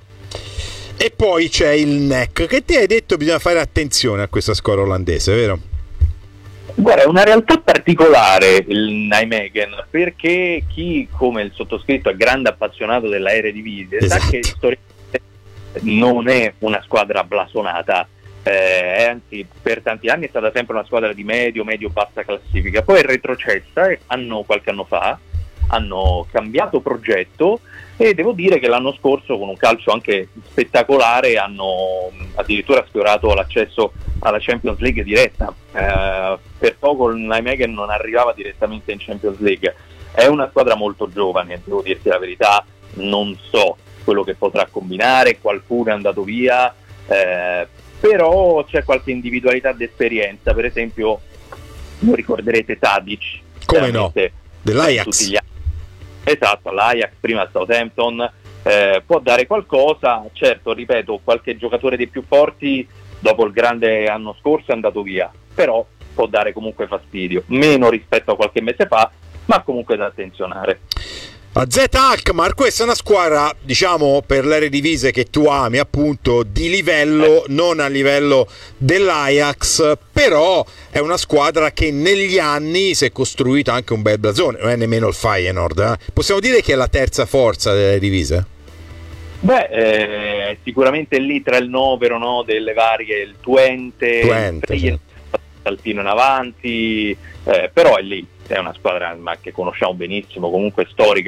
[SPEAKER 2] E poi c'è il N E C, che ti hai detto bisogna fare attenzione a questa squadra olandese, vero?
[SPEAKER 9] Guarda, è una realtà particolare il Nijmegen, perché chi come il sottoscritto è grande appassionato della Eredivisie, esatto, sa che storicamente non è una squadra blasonata. Eh, anzi, per tanti anni è stata sempre una squadra di medio, medio-bassa classifica. Poi è retrocessa e hanno, qualche anno fa hanno cambiato progetto, e devo dire che l'anno scorso, con un calcio anche spettacolare, hanno addirittura sfiorato l'accesso alla Champions League diretta. Eh, per poco il Nijmegen non arrivava direttamente in Champions League. È una squadra molto giovane, devo dirti la verità, non so quello che potrà combinare, qualcuno è andato via, eh, però c'è qualche individualità d'esperienza. Per esempio, lo ricorderete Tadic,
[SPEAKER 2] come no, dell'Ajax,
[SPEAKER 9] esatto, l'Ajax, prima il Southampton, eh, può dare qualcosa. Certo, ripeto, qualche giocatore dei più forti dopo il grande anno scorso è andato via, però può dare comunque fastidio, meno rispetto a qualche mese fa, ma comunque da attenzionare.
[SPEAKER 2] A Z Alkmaar, questa è una squadra, diciamo, per l'Eredivisie che tu ami, appunto, di livello, eh. non a livello dell'Ajax, però è una squadra che negli anni si è costruita anche un bel blasone, non è nemmeno il Feyenoord, eh? Possiamo dire che è la terza forza dell'Eredivisie?
[SPEAKER 9] Beh, eh, sicuramente lì tra il novero, no, delle varie, il Twente,
[SPEAKER 2] Twente
[SPEAKER 9] il
[SPEAKER 2] certo.
[SPEAKER 9] Saltino in avanti, eh, però è lì. È una squadra ma che conosciamo benissimo, comunque storica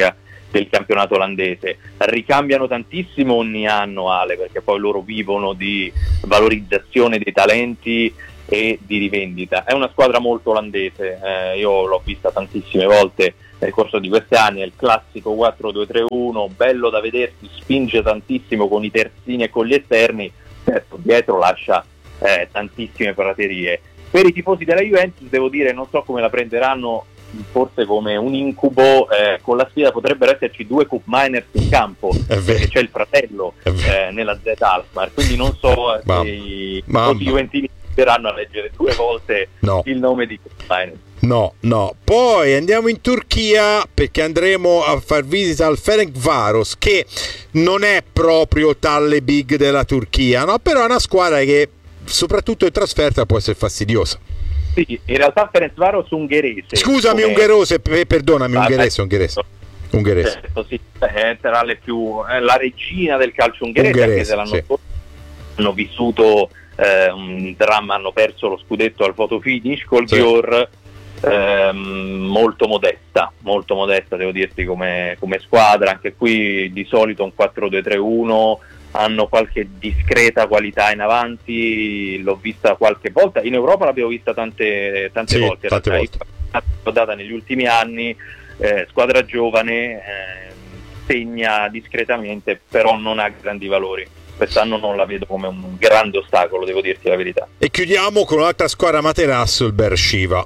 [SPEAKER 9] del campionato olandese. Ricambiano tantissimo ogni anno, Ale, perché poi loro vivono di valorizzazione dei talenti e di rivendita. È una squadra molto olandese, eh, io l'ho vista tantissime volte nel corso di questi anni, è il classico quattro due tre uno, bello da vedersi, spinge tantissimo con i terzini e con gli esterni, certo dietro lascia eh, tantissime praterie. Per i tifosi della Juventus devo dire, non so come la prenderanno, forse come un incubo, eh, con la sfida potrebbero esserci due Cup Miners in campo, perché c'è il fratello eh, nella Z Alkmaar, quindi non so eh, se i tifosi juventini verranno a leggere due volte no. il nome di Cup Miners.
[SPEAKER 2] No, no. Poi andiamo in Turchia perché andremo a far visita al Ferencváros, che non è proprio tale big della Turchia, no? Però è una squadra che soprattutto in trasferta può essere fastidiosa.
[SPEAKER 9] Sì, in realtà Ferencváros ungherese.
[SPEAKER 2] Scusami, come... ungherese, per, perdonami, ah, ungherese, ungherese. Ungherese.
[SPEAKER 9] Certo, sì, è tra le più è la regina del calcio ungherese, ungherese anche se l'anno
[SPEAKER 2] sì.
[SPEAKER 9] scorso hanno vissuto eh, un dramma, hanno perso lo scudetto al photo finish col sì. Dior. Ehm, molto modesta, molto modesta devo dirti come, come squadra, anche qui di solito un quattro due tre uno, hanno qualche discreta qualità in avanti, l'ho vista qualche volta, in Europa l'abbiamo vista tante, tante sì, volte,
[SPEAKER 2] tante volte.
[SPEAKER 9] L'ho data negli ultimi anni, eh, squadra giovane, eh, segna discretamente, però non ha grandi valori. Quest'anno non la vedo come un grande ostacolo, devo dirti la verità.
[SPEAKER 2] E chiudiamo con un'altra squadra materasso, il Beersheva.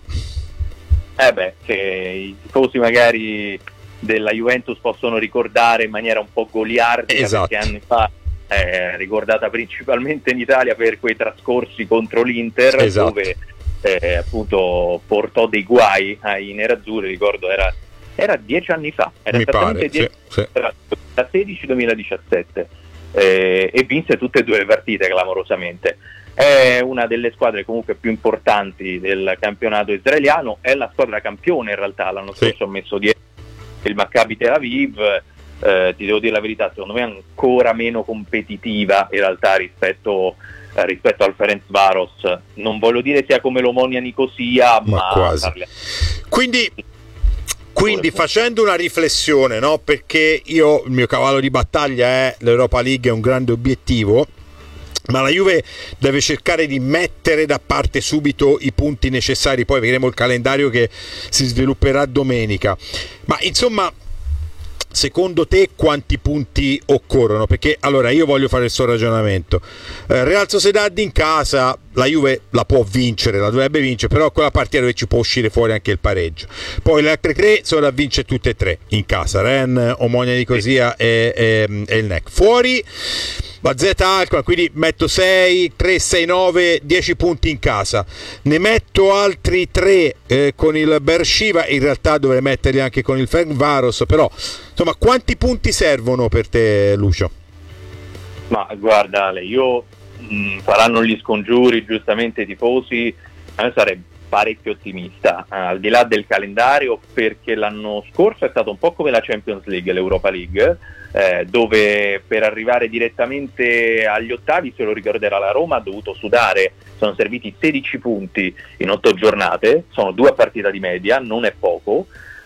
[SPEAKER 9] Eh beh, che i tifosi magari della Juventus possono ricordare in maniera un po' goliardica,
[SPEAKER 2] esatto.
[SPEAKER 9] perché anni fa è ricordata principalmente in Italia per quei trascorsi contro l'Inter, esatto. dove eh, appunto portò dei guai ai nerazzurri, ricordo era, era dieci anni fa, era
[SPEAKER 2] Mi
[SPEAKER 9] esattamente
[SPEAKER 2] pare,
[SPEAKER 9] dieci,
[SPEAKER 2] sì, sì.
[SPEAKER 9] duemilasedici duemiladiciassette, eh, e vinse tutte e due le partite clamorosamente. È una delle squadre comunque più importanti del campionato israeliano, è la squadra campione in realtà, l'anno
[SPEAKER 2] sì.
[SPEAKER 9] scorso ho messo dietro il Maccabi Tel Aviv, eh, ti devo dire la verità, secondo me è ancora meno competitiva in realtà rispetto, eh, rispetto al Ferencváros, non voglio dire sia come l'Omonia Nicosia, ma,
[SPEAKER 2] ma quasi.
[SPEAKER 9] Parli...
[SPEAKER 2] Quindi Quindi facendo una riflessione, no? Perché io il mio cavallo di battaglia è l'Europa League, è un grande obiettivo, ma la Juve deve cercare di mettere da parte subito i punti necessari, poi vedremo il calendario che si svilupperà domenica. Ma insomma, secondo te quanti punti occorrono? Perché allora io voglio fare il suo ragionamento. eh, Real Sociedad in casa la Juve la può vincere, la dovrebbe vincere, però quella partita dove ci può uscire fuori anche il pareggio. Poi le altre tre sono da vincere tutte e tre in casa, Rennes, Omonia Nicosia e, e, e il N E C. Fuori la Z Alkmaar, quindi metto sei, tre, sei, nove, dieci punti in casa, ne metto altri tre eh, con il Beersheva, in realtà dovrei metterli anche con il Ferencváros, però insomma quanti punti servono per te, Lucio?
[SPEAKER 9] Ma guarda Ale, io mh, faranno gli scongiuri giustamente i tifosi, a me sarei parecchio ottimista, eh, al di là del calendario, perché l'anno scorso è stato un po' come la Champions League, l'Europa League, Eh, dove per arrivare direttamente agli ottavi, se lo ricorderà la Roma, ha dovuto sudare, sono serviti sedici punti in otto giornate, sono due a partita di media, non è poco,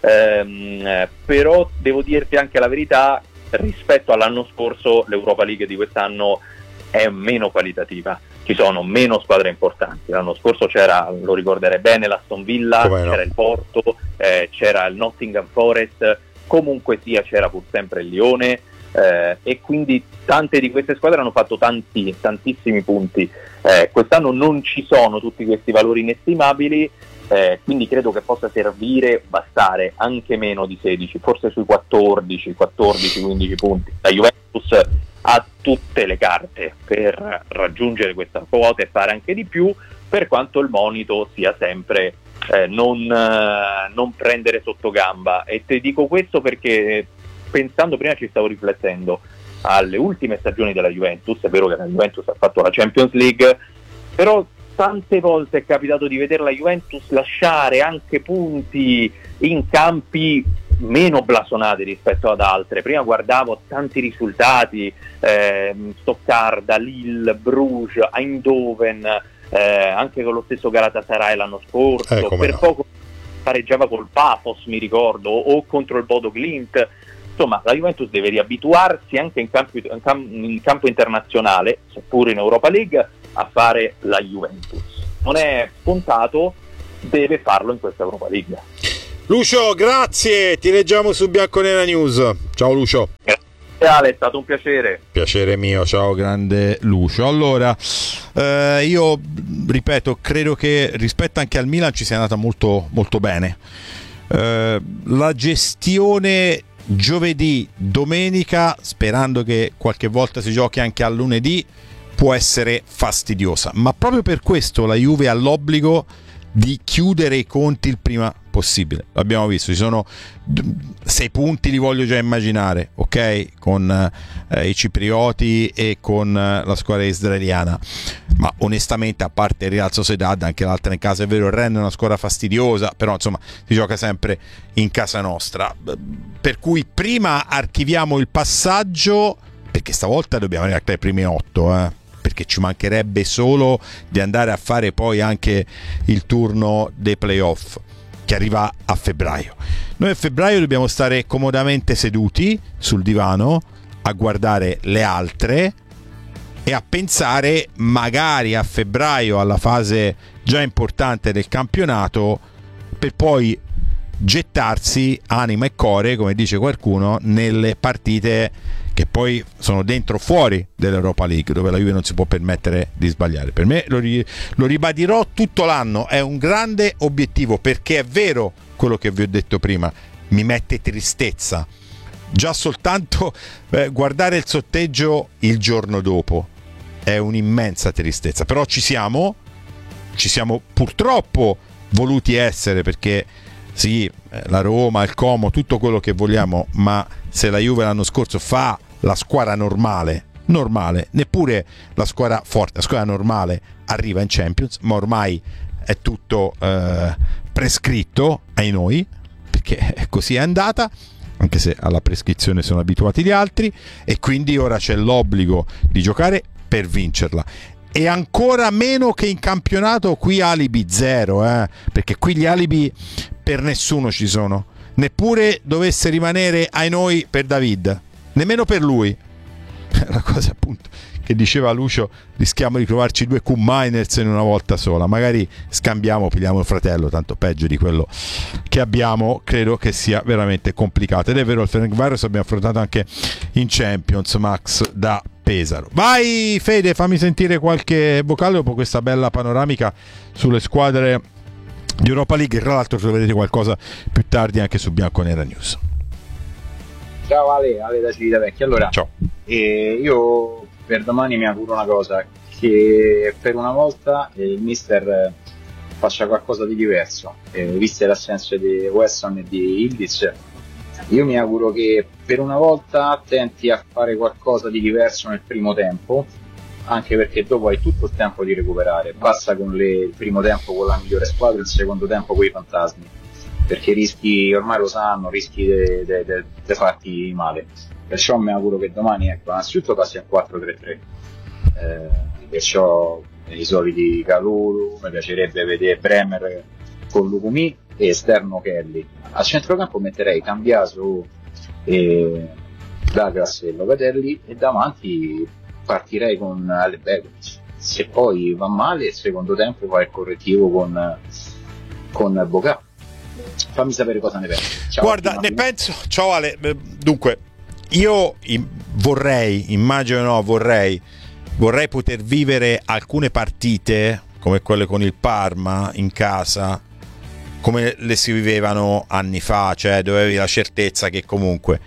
[SPEAKER 9] ehm, però devo dirti anche la verità, rispetto all'anno scorso l'Europa League di quest'anno è meno qualitativa, ci sono meno squadre importanti. L'anno scorso c'era, lo ricorderei bene, l'Aston Villa, no? C'era il Porto, eh, c'era il Nottingham Forest, comunque sia c'era pur sempre il Lione, eh, e quindi tante di queste squadre hanno fatto tanti, tantissimi punti. Eh, quest'anno non ci sono tutti questi valori inestimabili, eh, quindi credo che possa servire, bastare anche meno di sedici, forse sui quattordici, quattordici, quindici punti. La Juventus ha tutte le carte per raggiungere questa quota e fare anche di più, per quanto il monito sia sempre Eh, non, eh, non prendere sotto gamba. E ti dico questo perché pensando, prima ci stavo riflettendo alle ultime stagioni della Juventus, è vero che la Juventus ha fatto la Champions League, però tante volte è capitato di vedere la Juventus lasciare anche punti in campi meno blasonati rispetto ad altre. Prima guardavo tanti risultati, eh, Stoccarda, Lille, Bruges, Eindhoven, Eh, anche con lo stesso Galatasaray l'anno scorso,
[SPEAKER 2] eh,
[SPEAKER 9] per
[SPEAKER 2] no.
[SPEAKER 9] poco pareggiava col Paphos, mi ricordo, o contro il Bodo Glimt, insomma la Juventus deve riabituarsi anche in campo, in campo, in campo internazionale, seppure in Europa League, a fare la Juventus. Non è scontato, deve farlo in questa Europa League.
[SPEAKER 2] Lucio, grazie, ti leggiamo su Bianconera News. Ciao Lucio.
[SPEAKER 9] Grazie Ale, è stato un piacere.
[SPEAKER 2] Piacere mio, ciao grande Lucio. Allora, eh, io ripeto, credo che rispetto anche al Milan ci sia andata molto, molto bene. Eh, la gestione giovedì, domenica, sperando che qualche volta si giochi anche a lunedì, può essere fastidiosa, ma proprio per questo la Juve ha l'obbligo di chiudere i conti il prima possibile. L'abbiamo visto, ci sono sei punti, li voglio già immaginare, ok, con eh, i ciprioti e con eh, la squadra israeliana, ma onestamente, a parte il Real Sociedad, anche l'altra in casa, è vero, il Rennes è una squadra fastidiosa, però insomma si gioca sempre in casa nostra, per cui prima archiviamo il passaggio, perché stavolta dobbiamo arrivare ai primi otto, eh perché ci mancherebbe solo di andare a fare poi anche il turno dei playoff che arriva a febbraio. Noi a febbraio dobbiamo stare comodamente seduti sul divano a guardare le altre e a pensare magari a febbraio alla fase già importante del campionato, per poi gettarsi anima e core, come dice qualcuno, nelle partite che poi sono dentro o fuori dell'Europa League, dove la Juve non si può permettere di sbagliare. Per me, lo, ri- lo ribadirò tutto l'anno, è un grande obiettivo, perché è vero quello che vi ho detto prima, mi mette tristezza già soltanto eh, guardare il sorteggio il giorno dopo, è un'immensa tristezza, però ci siamo, ci siamo purtroppo voluti essere, perché sì, la Roma, il Como, tutto quello che vogliamo, ma se la Juve l'anno scorso fa la squadra normale, normale, neppure la squadra forte, la squadra normale arriva in Champions, ma ormai è tutto eh, prescritto ai noi, perché così è andata, anche se alla prescrizione sono abituati gli altri, e quindi ora c'è l'obbligo di giocare per vincerla. E ancora meno che in campionato, qui alibi zero, eh? Perché qui gli alibi per nessuno ci sono, neppure dovesse rimanere ai noi per David, nemmeno per lui. La cosa appunto che diceva Lucio, rischiamo di trovarci due Q-Miners in una volta sola, magari scambiamo, pigliamo il fratello, tanto peggio di quello che abbiamo, credo che sia veramente complicato. Ed è vero, il Ferencváros abbiamo affrontato anche in Champions, Max da Pesaro. Vai Fede, fammi sentire qualche vocale dopo questa bella panoramica sulle squadre di Europa League, e tra l'altro troverete qualcosa più tardi anche su Bianconera News.
[SPEAKER 10] Ciao Ale, Ale da Civitavecchia. Allora,
[SPEAKER 2] ciao.
[SPEAKER 10] Eh, io per domani mi auguro una cosa, che per una volta eh, il mister faccia qualcosa di diverso, eh, viste l'assenza di Wesson e di Ildiz. Io mi auguro che per una volta tenti a fare qualcosa di diverso nel primo tempo, anche perché dopo hai tutto il tempo di recuperare, basta con le, il primo tempo con la migliore squadra e il secondo tempo con i fantasmi, perché rischi, ormai lo sanno, rischi di farti male. Perciò mi auguro che domani, ecco, innanzitutto passi a quattro tre tre, eh, perciò i soliti Kalulu, mi piacerebbe vedere Bremer con Lukumi e esterno Kelly. A centrocampo metterei Cambiaso e Douglas e Locatelli, e davanti partirei con Albergovic. Se poi va male, il secondo tempo fa il correttivo con, con Boca. Fammi sapere cosa ne pensi. Ciao,
[SPEAKER 2] guarda, ne penso, ciao Ale, dunque io vorrei, immagino no, vorrei vorrei poter vivere alcune partite come quelle con il Parma in casa come le si vivevano anni fa, cioè dove avevi la certezza che comunque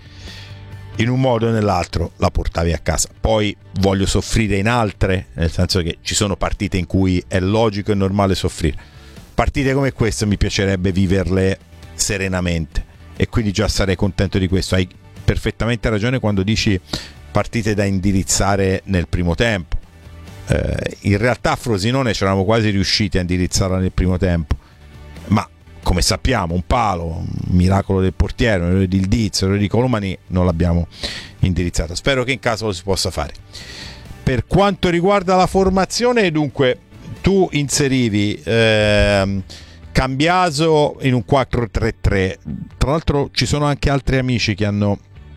[SPEAKER 2] in un modo o nell'altro la portavi a casa. Poi voglio soffrire in altre, nel senso che ci sono partite in cui è logico e normale soffrire. Partite come queste mi piacerebbe viverle serenamente, e quindi già sarei contento di questo. Hai perfettamente ragione quando dici partite da indirizzare nel primo tempo. Eh, in realtà a Frosinone c'eravamo quasi riusciti a indirizzarla nel primo tempo, ma come sappiamo un palo, un miracolo del portiere, un errore di Ildiz, un errore di Colomani, non l'abbiamo indirizzata. Spero che in caso lo si possa fare. Per quanto riguarda la formazione, dunque tu inserivi ehm, Cambiaso in un quattro tre tre. Tra l'altro ci sono anche altri amici che hanno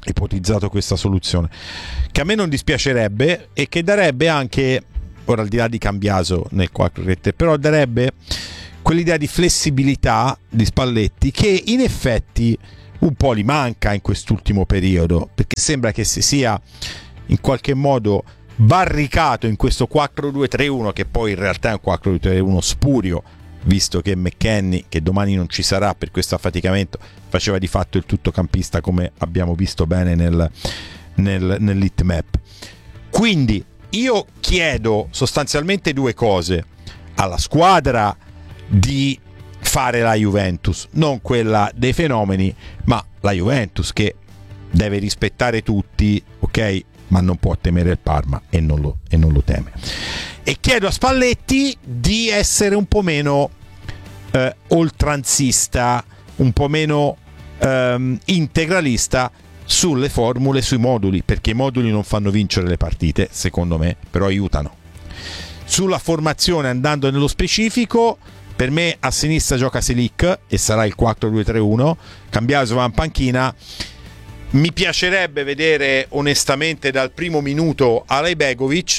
[SPEAKER 2] ipotizzato questa soluzione, che a me non dispiacerebbe e che darebbe anche, ora al di là di Cambiaso nel quattro tre tre, però darebbe quell'idea di flessibilità di Spalletti che in effetti un po' gli manca in quest'ultimo periodo, perché sembra che si sia in qualche modo barricato in questo quattro due tre uno, che poi in realtà è un quattro due tre uno spurio, visto che McKennie, che domani non ci sarà per questo affaticamento, faceva di fatto il tuttocampista, come abbiamo visto bene nel, nel, nell'heatmap. Quindi io chiedo sostanzialmente due cose alla squadra di fare la Juventus, non quella dei fenomeni, ma la Juventus che deve rispettare tutti, ok, ma non può temere il Parma e non lo, e non lo teme. E chiedo a Spalletti di essere un po' meno eh, oltranzista, un po' meno ehm, integralista sulle formule, sui moduli, perché i moduli non fanno vincere le partite, secondo me, però aiutano. Sulla formazione, andando nello specifico, per me a sinistra gioca Selic e sarà il quattro due tre uno, Cambiaso va in panchina. Mi piacerebbe vedere onestamente dal primo minuto Alejbegovic,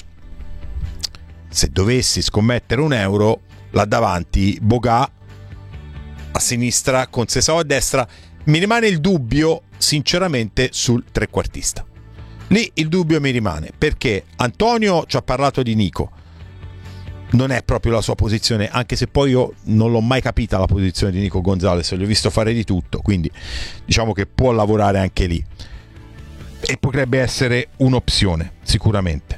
[SPEAKER 2] se dovessi scommettere un euro, là davanti Boga, a sinistra con Sesao a destra. Mi rimane il dubbio sinceramente sul trequartista, lì il dubbio mi rimane, perché Antonio ci ha parlato di Nico, non è proprio la sua posizione, anche se poi io non l'ho mai capita la posizione di Nico Gonzalez, gli ho visto fare di tutto, quindi diciamo che può lavorare anche lì e potrebbe essere un'opzione sicuramente.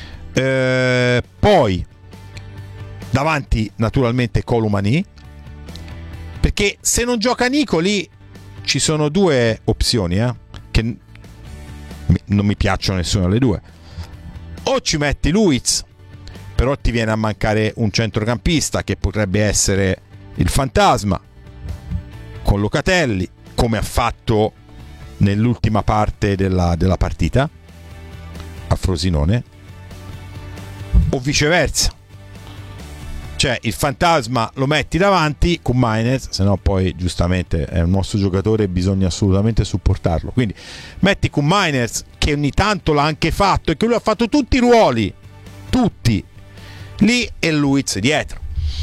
[SPEAKER 2] Eh, poi davanti naturalmente Colomani, perché se non gioca Nico lì ci sono due opzioni eh, che non mi piacciono nessuna delle due. O ci metti Luiz, però ti viene a mancare un centrocampista che potrebbe essere il fantasma con Locatelli, come ha fatto nell'ultima parte della, della partita a Frosinone, o viceversa, cioè il fantasma lo metti davanti con Maynez, se no poi giustamente è un nostro giocatore e bisogna assolutamente supportarlo, quindi metti con Maynez che ogni tanto l'ha anche fatto e che lui ha fatto tutti i ruoli, tutti lì, e Luiz dietro.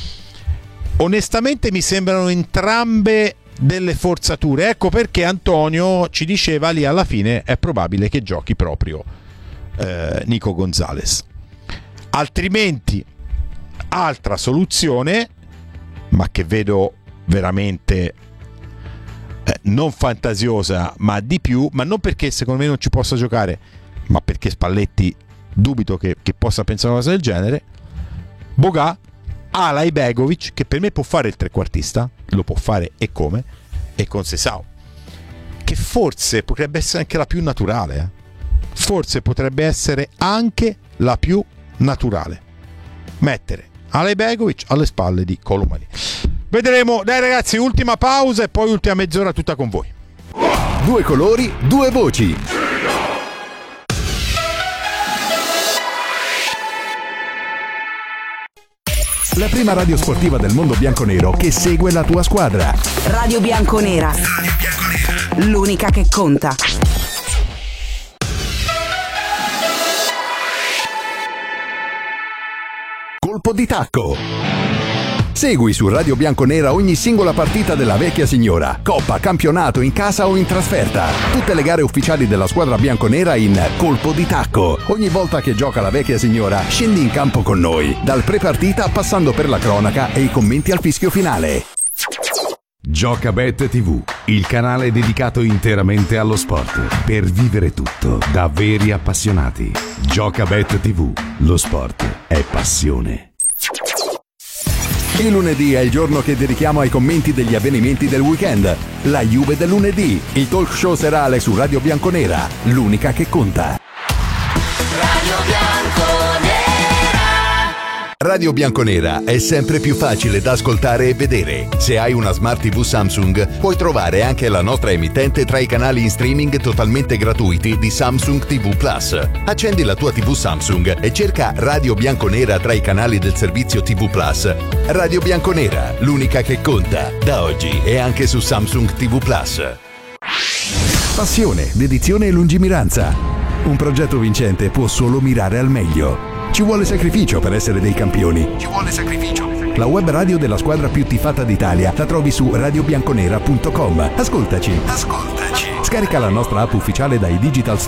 [SPEAKER 2] Onestamente mi sembrano entrambe delle forzature, ecco perché Antonio ci diceva lì alla fine è probabile che giochi proprio eh, Nico Gonzalez. Altrimenti altra soluzione, ma che vedo veramente eh, non fantasiosa ma di più, ma non perché secondo me non ci possa giocare, ma perché Spalletti dubito che, che possa pensare una cosa del genere. Boga, Alejbegovic, che per me può fare il trequartista, lo può fare e come, e con Sesao, che forse potrebbe essere anche la più naturale, eh? forse potrebbe essere anche la più naturale, mettere Alejbegovic alle spalle di Colomani. Vedremo. Dai ragazzi, ultima pausa e poi ultima mezz'ora tutta con voi.
[SPEAKER 3] Due colori, due voci. La prima radio sportiva del mondo bianconero che segue la tua squadra.
[SPEAKER 4] Radio Bianconera. L'unica che conta.
[SPEAKER 3] Colpo di tacco. Segui su Radio Bianconera ogni singola partita della vecchia signora, coppa, campionato, in casa o in trasferta. Tutte le gare ufficiali della squadra bianconera in Colpo di tacco. Ogni volta che gioca la vecchia signora, scendi in campo con noi, dal pre-partita passando per la cronaca e i commenti al fischio finale.
[SPEAKER 11] Giocabet tivù, il canale dedicato interamente allo sport, per vivere tutto da veri appassionati. Giocabet tivù, lo sport è passione.
[SPEAKER 3] Il lunedì è il giorno che dedichiamo ai commenti degli avvenimenti del weekend. La Juve del lunedì, il talk show serale su Radio Bianconera, l'unica che conta.
[SPEAKER 12] Radio Bianconera.
[SPEAKER 3] Radio Bianconera è sempre più facile da ascoltare e vedere. Se hai una Smart tivù Samsung, puoi trovare anche la nostra emittente tra i canali in streaming totalmente gratuiti di Samsung tivù Plus. Accendi la tua tivù Samsung e cerca Radio Bianconera tra i canali del servizio tivù Plus. Radio Bianconera, l'unica che conta, da oggi e anche su Samsung tivù Plus.
[SPEAKER 11] passione, dedizione e lungimiranza. Un progetto vincente può solo mirare al meglio. Ci vuole sacrificio per essere dei campioni. Ci vuole sacrificio. La web radio della squadra più tifata d'Italia la trovi su radio bianconera punto com. Ascoltaci. Ascoltaci. Scarica la nostra app ufficiale dai digital